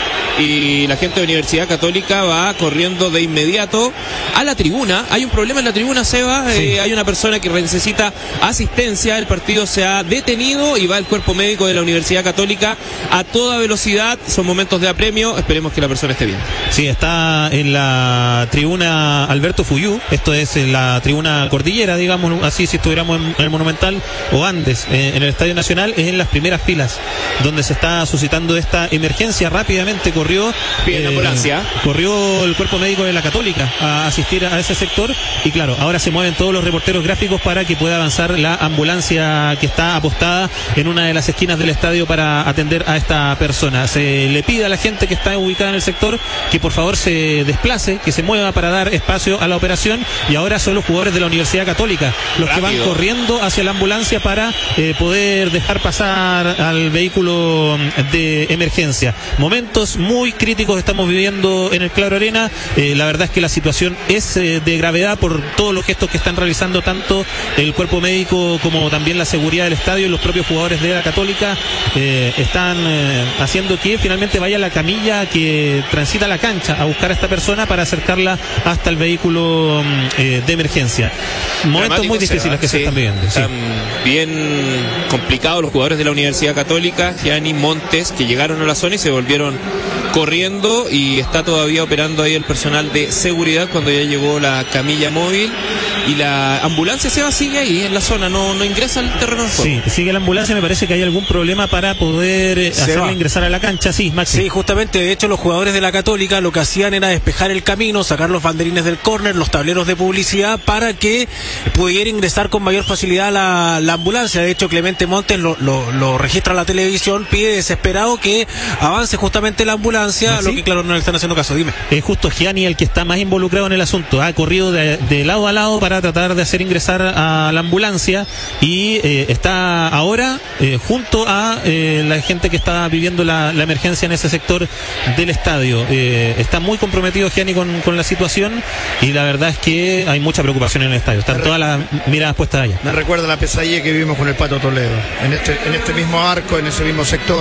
y la gente de Universidad Católica va corriendo de inmediato a la tribuna. Hay un problema en la tribuna, Seba. Sí. Eh, hay una persona que necesita asistencia. El partido se ha detenido y va el cuerpo médico de la Universidad Católica a toda velocidad. Son momentos de apremio. Esperemos que la persona esté bien. Sí, está en la tribuna Alberto Fuyú. Esto es en la tribuna Cordillera, digamos así, si estuviéramos en el Monumental o antes, eh, en el Estadio Nacional, es en las primeras filas donde se está suscitando esta emergencia. Rápidamente corrió Bien, la ambulancia. corrió el cuerpo médico de la Católica a asistir a ese sector, y claro, ahora se mueven todos los reporteros gráficos para que pueda avanzar la ambulancia que está apostada en una de las esquinas del estadio para atender a esta persona. Se le pide a la gente que está ubicada en el sector que por favor se desplace, que se mueva para dar espacio a la operación, y ahora son los jugadores de la Universidad Católica los Rápido. que van corriendo hacia la ambulancia para eh, poder dejar pasar al vehículo de emergencia. Momentos muy críticos estamos viviendo en el Claro Arena. Eh, la verdad es que la situación es eh, de gravedad por todos los gestos que están realizando tanto el cuerpo médico como también la seguridad del estadio, y los propios jugadores de la Católica eh, están eh, haciendo que finalmente vaya la camilla que transita la cancha a buscar a esta persona para acercarla hasta el vehículo eh, de emergencia. Momentos Dramático, muy difíciles Seba, que se sí. están viviendo. Sí. Están bien complicados los jugadores de la Universidad Católica, Gianni, Montes, que llegaron a la zona y se volvieron corriendo, y está todavía operando ahí el personal de seguridad cuando ya llegó la camilla móvil, y la ambulancia se va, sigue ahí en la zona, no, no ingresa al terreno de juego. Sí, sigue la ambulancia. Me parece que hay algún problema para poder eh, hacerla va. ingresar a la cancha. Sí, Maxi. Sí, justamente, de hecho los jugadores de la Católica lo que hacían era despejar el camino, sacar los banderines del córner, los tableros de publicidad, para que pudiera ingresar con mayor facilidad la, la ambulancia. De hecho, Clemente Montes lo, lo, lo registra la televisión, pide desesperado que avance justamente la ambulancia, ¿Sí? lo que claro no le están haciendo caso. Dime. Es justo Gianni el que está más involucrado en el asunto. Ha corrido de, de lado a lado para tratar de hacer ingresar a la ambulancia, y eh, está ahora eh, junto a eh, la gente que está viviendo la, la emergencia en ese sector del estadio. Eh, está muy comprometido Gianni con, con la situación, y la verdad es que hay mucha preocupación en el estadio. Están todas las miradas puestas allá. Me recuerda la pesadilla que vivimos con el Pato Toledo, en este, en este mismo arco, en ese mismo sector.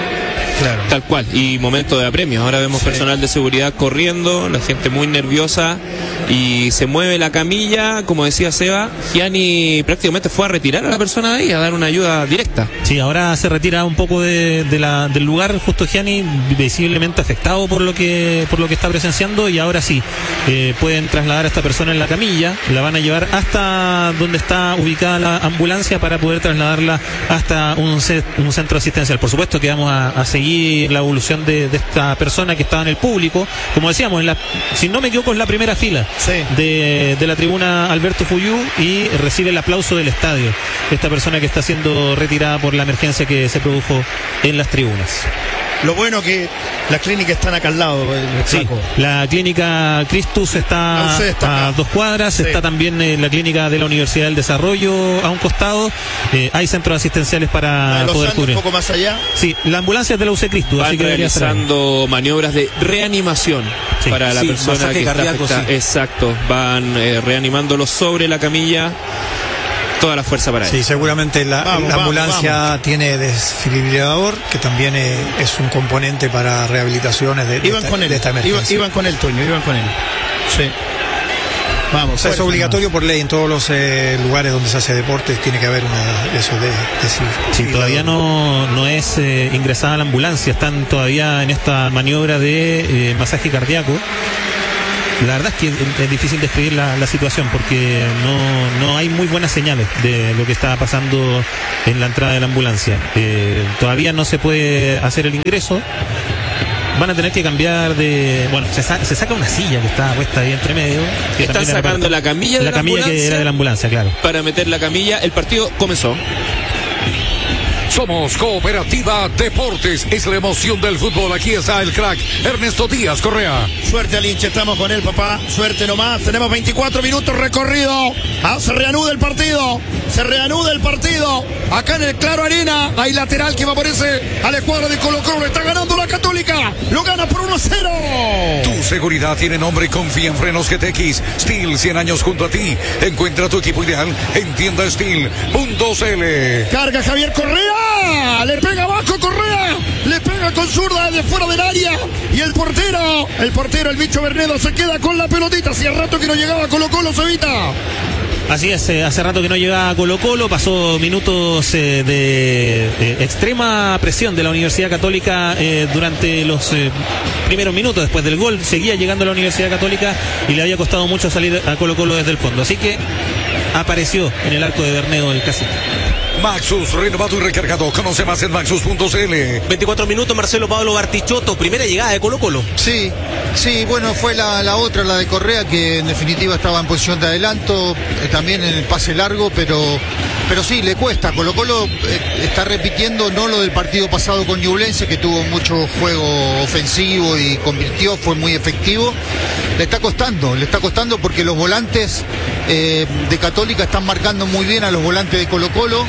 Claro. Tal cual, y momento de apremio. Ahora vemos Sí. personal de seguridad corriendo, la gente muy nerviosa, y se mueve la camilla, como decía Seba. Gianni prácticamente fue a retirar a la persona de ahí, a dar una ayuda directa. Sí, ahora se retira un poco de, de la, del lugar, justo Gianni, visiblemente afectado por lo que por lo que está presenciando, y ahora sí, eh, pueden trasladar a esta persona en la camilla, la van a llevar hasta donde está ubicada la ambulancia para poder trasladarla hasta un, ce- un centro asistencial. Por supuesto que vamos a, a seguir la evolución de, de esta persona que estaba en el público, como decíamos, en la, si no me equivoco, es la primera fila Sí. de, de la tribuna Alberto Fuyú, y recibe el aplauso del estadio esta persona que está siendo retirada por la emergencia que se produjo en las tribunas. Lo bueno que las clínicas están acá al lado. el Sí, flaco. la clínica Cristus La está U C está a acá. dos cuadras, Sí. está también eh, la clínica de la Universidad del Desarrollo a un costado. Eh, hay centros asistenciales La para de Los poder Andes, cubrir. un poco más allá. Sí, la ambulancia es de la U C Cristo. Van así que debería estar ahí. realizando maniobras de reanimación Sí. para la Sí, persona masaje que está cardíaco, afectada. sí. Exacto, van eh, reanimándolo sobre la camilla. Toda la fuerza para Sí, él. seguramente la, Vamos, la vamos, ambulancia tiene desfibrilador, que también es, es un componente para rehabilitaciones de, de Iban esta, con él. de esta Iban, emergencia. iban con él, Toño, iban con él. Sí. Vamos. O sea, es fuerza obligatorio por ley en todos los eh, lugares donde se hace deporte, tiene que haber una eso de, de Sí, todavía no, no es eh, ingresada a la ambulancia, están todavía en esta maniobra de eh, masaje cardíaco. La verdad es que es, es difícil describir la, la situación porque no, no hay muy buenas señales de lo que está pasando en la entrada de la ambulancia. Eh, todavía no se puede hacer el ingreso. Van a tener que cambiar de... Bueno, se, sa- se saca una silla que está puesta ahí entre medio. que Están también era sacando para- la camilla de la la camilla que ambulancia. era de la ambulancia, claro. Para meter la camilla, el partido comenzó. Somos Cooperativa Deportes. Es la emoción del fútbol. Aquí está el crack Ernesto Díaz Correa. Suerte al hincha, estamos con él, papá. Suerte nomás. Tenemos veinticuatro minutos recorrido. Ah, se reanuda el partido. Se reanuda el partido. Acá en el Claro Arena hay lateral que favorece a la escuadra de Colo Colo. Está ganando la Católica. Lo gana por uno a cero. Tu seguridad tiene nombre y confía en Frenos G T X. Steel, cien años junto a ti. Encuentra tu equipo ideal en tienda steel punto c l. Carga Javier Correa. Le pega abajo Correa. Le pega con zurda desde fuera del área. Y el portero, el portero, el bicho Bernedo, se queda con la pelotita. Hacía rato que no llegaba Colo Colo, se evita. Así es, eh, hace rato que no llegaba a Colo Colo, pasó minutos eh, de eh, extrema presión de la Universidad Católica eh, durante los eh, primeros minutos después del gol, seguía llegando a la Universidad Católica y le había costado mucho salir a Colo Colo desde el fondo, así que apareció en el arco de Bernedo el cacique. Maxus, renovado y recargado. Conoce más en maxus punto c l. veinticuatro minutos, Marcelo Pablo Bartichotto, primera llegada de Colo Colo. Sí, sí, bueno, fue la, la otra, la de Correa, que en definitiva estaba en posición de adelanto, eh, también en el pase largo, pero, pero sí, le cuesta. Colo Colo eh, está repitiendo no lo del partido pasado con Ñublense, que tuvo mucho juego ofensivo y convirtió, fue muy efectivo. Le está costando, le está costando porque los volantes eh, de Católica están marcando muy bien a los volantes de Colo Colo.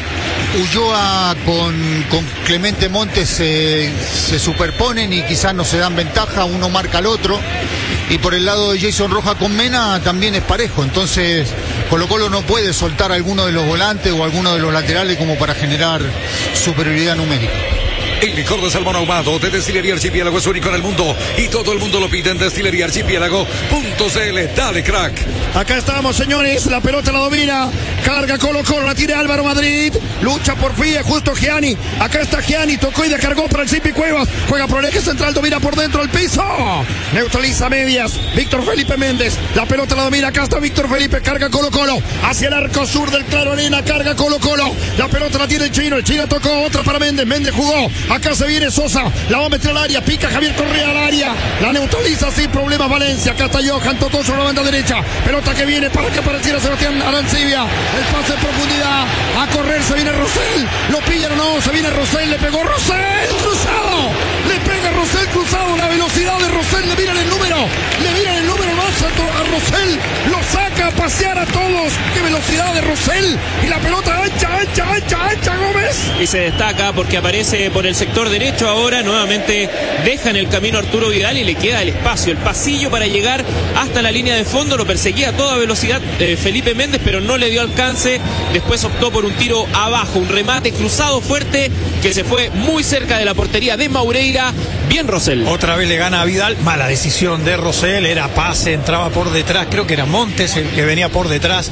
Ulloa con, con Clemente Montes se, se superponen y quizás no se dan ventaja, uno marca al otro. Y por el lado de Jason Roja con Mena también es parejo. Entonces Colo Colo no puede soltar a alguno de los volantes o a alguno de los laterales como para generar superioridad numérica. El licor de salmón ahumado de Destilería Archipiélago es único en el mundo y todo el mundo lo pide en destilería archipiélago punto c l. Dale, crack. Acá estamos, señores. La pelota la domina. Carga Colo Colo, la tiene Álvaro Madrid. Lucha por fin, justo Gianni. Acá está Gianni, tocó y descargó para el Zipi Cuevas. Juega por el eje central, domina por dentro el piso. Neutraliza medias. Víctor Felipe Méndez. La pelota la domina. Acá está Víctor Felipe. Carga Colo Colo. Hacia el arco sur del Claro Arena. Carga Colo Colo. La pelota la tiene el chino. El chino tocó otra para Méndez. Méndez jugó. Acá se viene Sosa. La va a meter al área. Pica Javier Correa al área. La neutraliza sin problemas Valencia. Acá está Johan. Tocó sobre la banda derecha. Pelota que viene para que apareciera Sebastián Arancibia. El pase en profundidad. A correr se viene Rosell. Lo pillan o no. Se viene Rosell. Le pegó Rosell. Cruzado. Le pega Rosell cruzado. La velocidad de Rosell. Le miran el número. Le miran el número más alto a Rosell. Lo saca a pasear a todos. Qué velocidad de Rosell. Y la pelota ancha, ancha, ancha, ancha Gómez. Y se destaca porque aparece por el sector derecho ahora, nuevamente deja en el camino Arturo Vidal y le queda el espacio, el pasillo para llegar hasta la línea de fondo. Lo perseguía a toda velocidad eh, Felipe Méndez, pero no le dio alcance. Después optó por un tiro abajo, un remate cruzado fuerte que se fue muy cerca de la portería de Maureira. Bien Rosell. Otra vez le gana a Vidal, mala decisión de Rosell, era pase, entraba por detrás, creo que era Montes el que venía por detrás.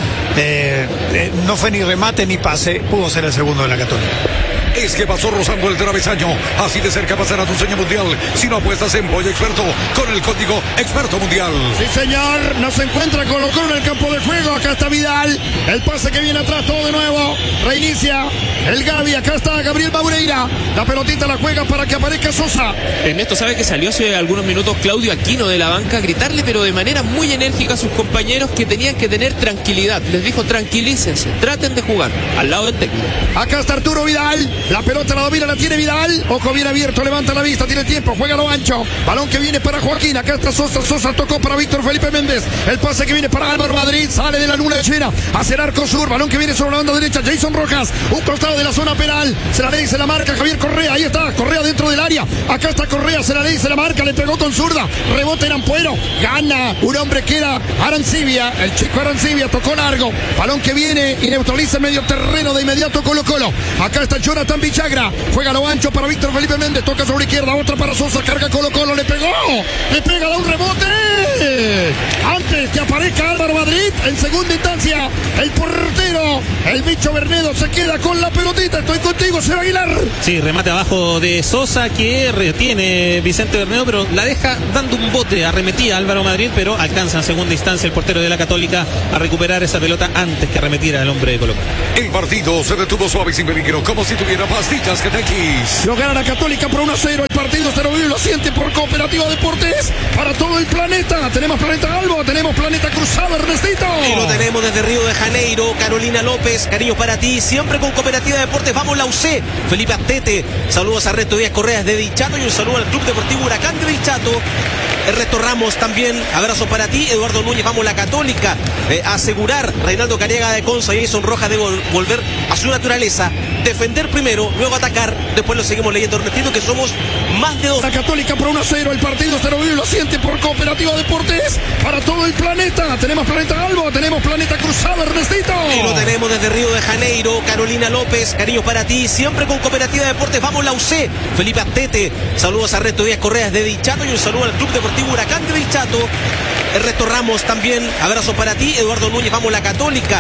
Eh, eh, no fue ni remate ni pase, pudo ser el segundo de la Católica. Es que pasó rozando el travesaño. Así de cerca pasará tu sueño mundial. Si no apuestas en Pollo Experto con el código Experto Mundial. Sí, señor. Nos encuentra Colo Colo en el campo de juego. Acá está Vidal. El pase que viene atrás, todo de nuevo. Reinicia el Gaby. Acá está Gabriel Maureira. La pelotita la juega para que aparezca Sosa. Ernesto sabe que salió hace algunos minutos Claudio Aquino de la banca a gritarle, pero de manera muy enérgica a sus compañeros que tenían que tener tranquilidad. Les dijo, tranquilícense, traten de jugar al lado del técnico. Acá está Arturo Vidal. La pelota la domina, la tiene Vidal. Ojo bien abierto, levanta la vista, tiene tiempo, juega lo ancho. Balón que viene para Joaquín. Acá está Sosa. Sosa tocó para Víctor Felipe Méndez. El pase que viene para Álvaro Madrid. Sale de la luna llena hacia el arco sur. Balón que viene sobre la banda derecha. Jason Rojas. Un costado de la zona penal. Se la dice la marca Javier Correa. Ahí está, Correa dentro del área. Acá está Correa, se la dice la marca. Le pegó con zurda. Rebote en Ampuero. Gana un hombre que era Arancibia. El chico Arancibia tocó largo. Balón que viene y neutraliza el medio terreno de inmediato Colo Colo. Acá está Jonathan Villagra. Juega lo ancho para Víctor Felipe Méndez. Toca sobre izquierda. Otra para Sosa. Carga Colo Colo. Le pegó. Le pega, da un rebote. Antes que aparezca Álvaro Madrid. En segunda instancia, el portero, el bicho Bernedo, se queda con la pelotita. Estoy contigo, Seba Aguilar. Sí, remate abajo de Sosa que retiene Vicente Bernedo, pero la deja dando un bote. Arremetía Álvaro Madrid, pero alcanza en segunda instancia el portero de la Católica a recuperar esa pelota antes que arremetiera el hombre de Colo Colo. El partido se detuvo suave y sin peligro, como si tuviera pastillas Catequis. Lo gana la Católica por uno a cero. El partido se lo vive y lo siente por Cooperativa Deportes para todo el planeta. Tenemos Planeta Galvo, tenemos Planeta Cruzado, Ernestito. Y lo tenemos desde Río de Janeiro. Carolina López, cariños para ti. Siempre con Cooperativa Deportes. Vamos la U C. Felipe Astete. Saludos a Ernesto Díaz Correa de Dichato y un saludo al Club Deportivo Huracán de Dichato. Ernesto Ramos también, abrazo para ti. Eduardo Núñez, vamos la Católica. Eh, asegurar, Reinaldo Cariaga de Conza y Jason Rojas debe volver a su naturaleza. Defender primero, luego atacar. Después lo seguimos leyendo, Ernestito, que somos más de dos. La Católica por uno a cero. El partido se lo vive y lo siente por Cooperativa Deportes para todo el planeta. Tenemos Planeta Galvo, tenemos Planeta Cruzado, Ernestito. Y lo tenemos desde Río de Janeiro. Carolina López, cariños para ti. Siempre con Cooperativa Deportes. Vamos la U C. Felipe Astete. Saludos a Ernesto Díaz Correa de Dichato y un saludo al Club Deportivo Huracán de Dichato. Ernesto Ramos también, abrazo para ti. Eduardo Núñez, vamos la Católica.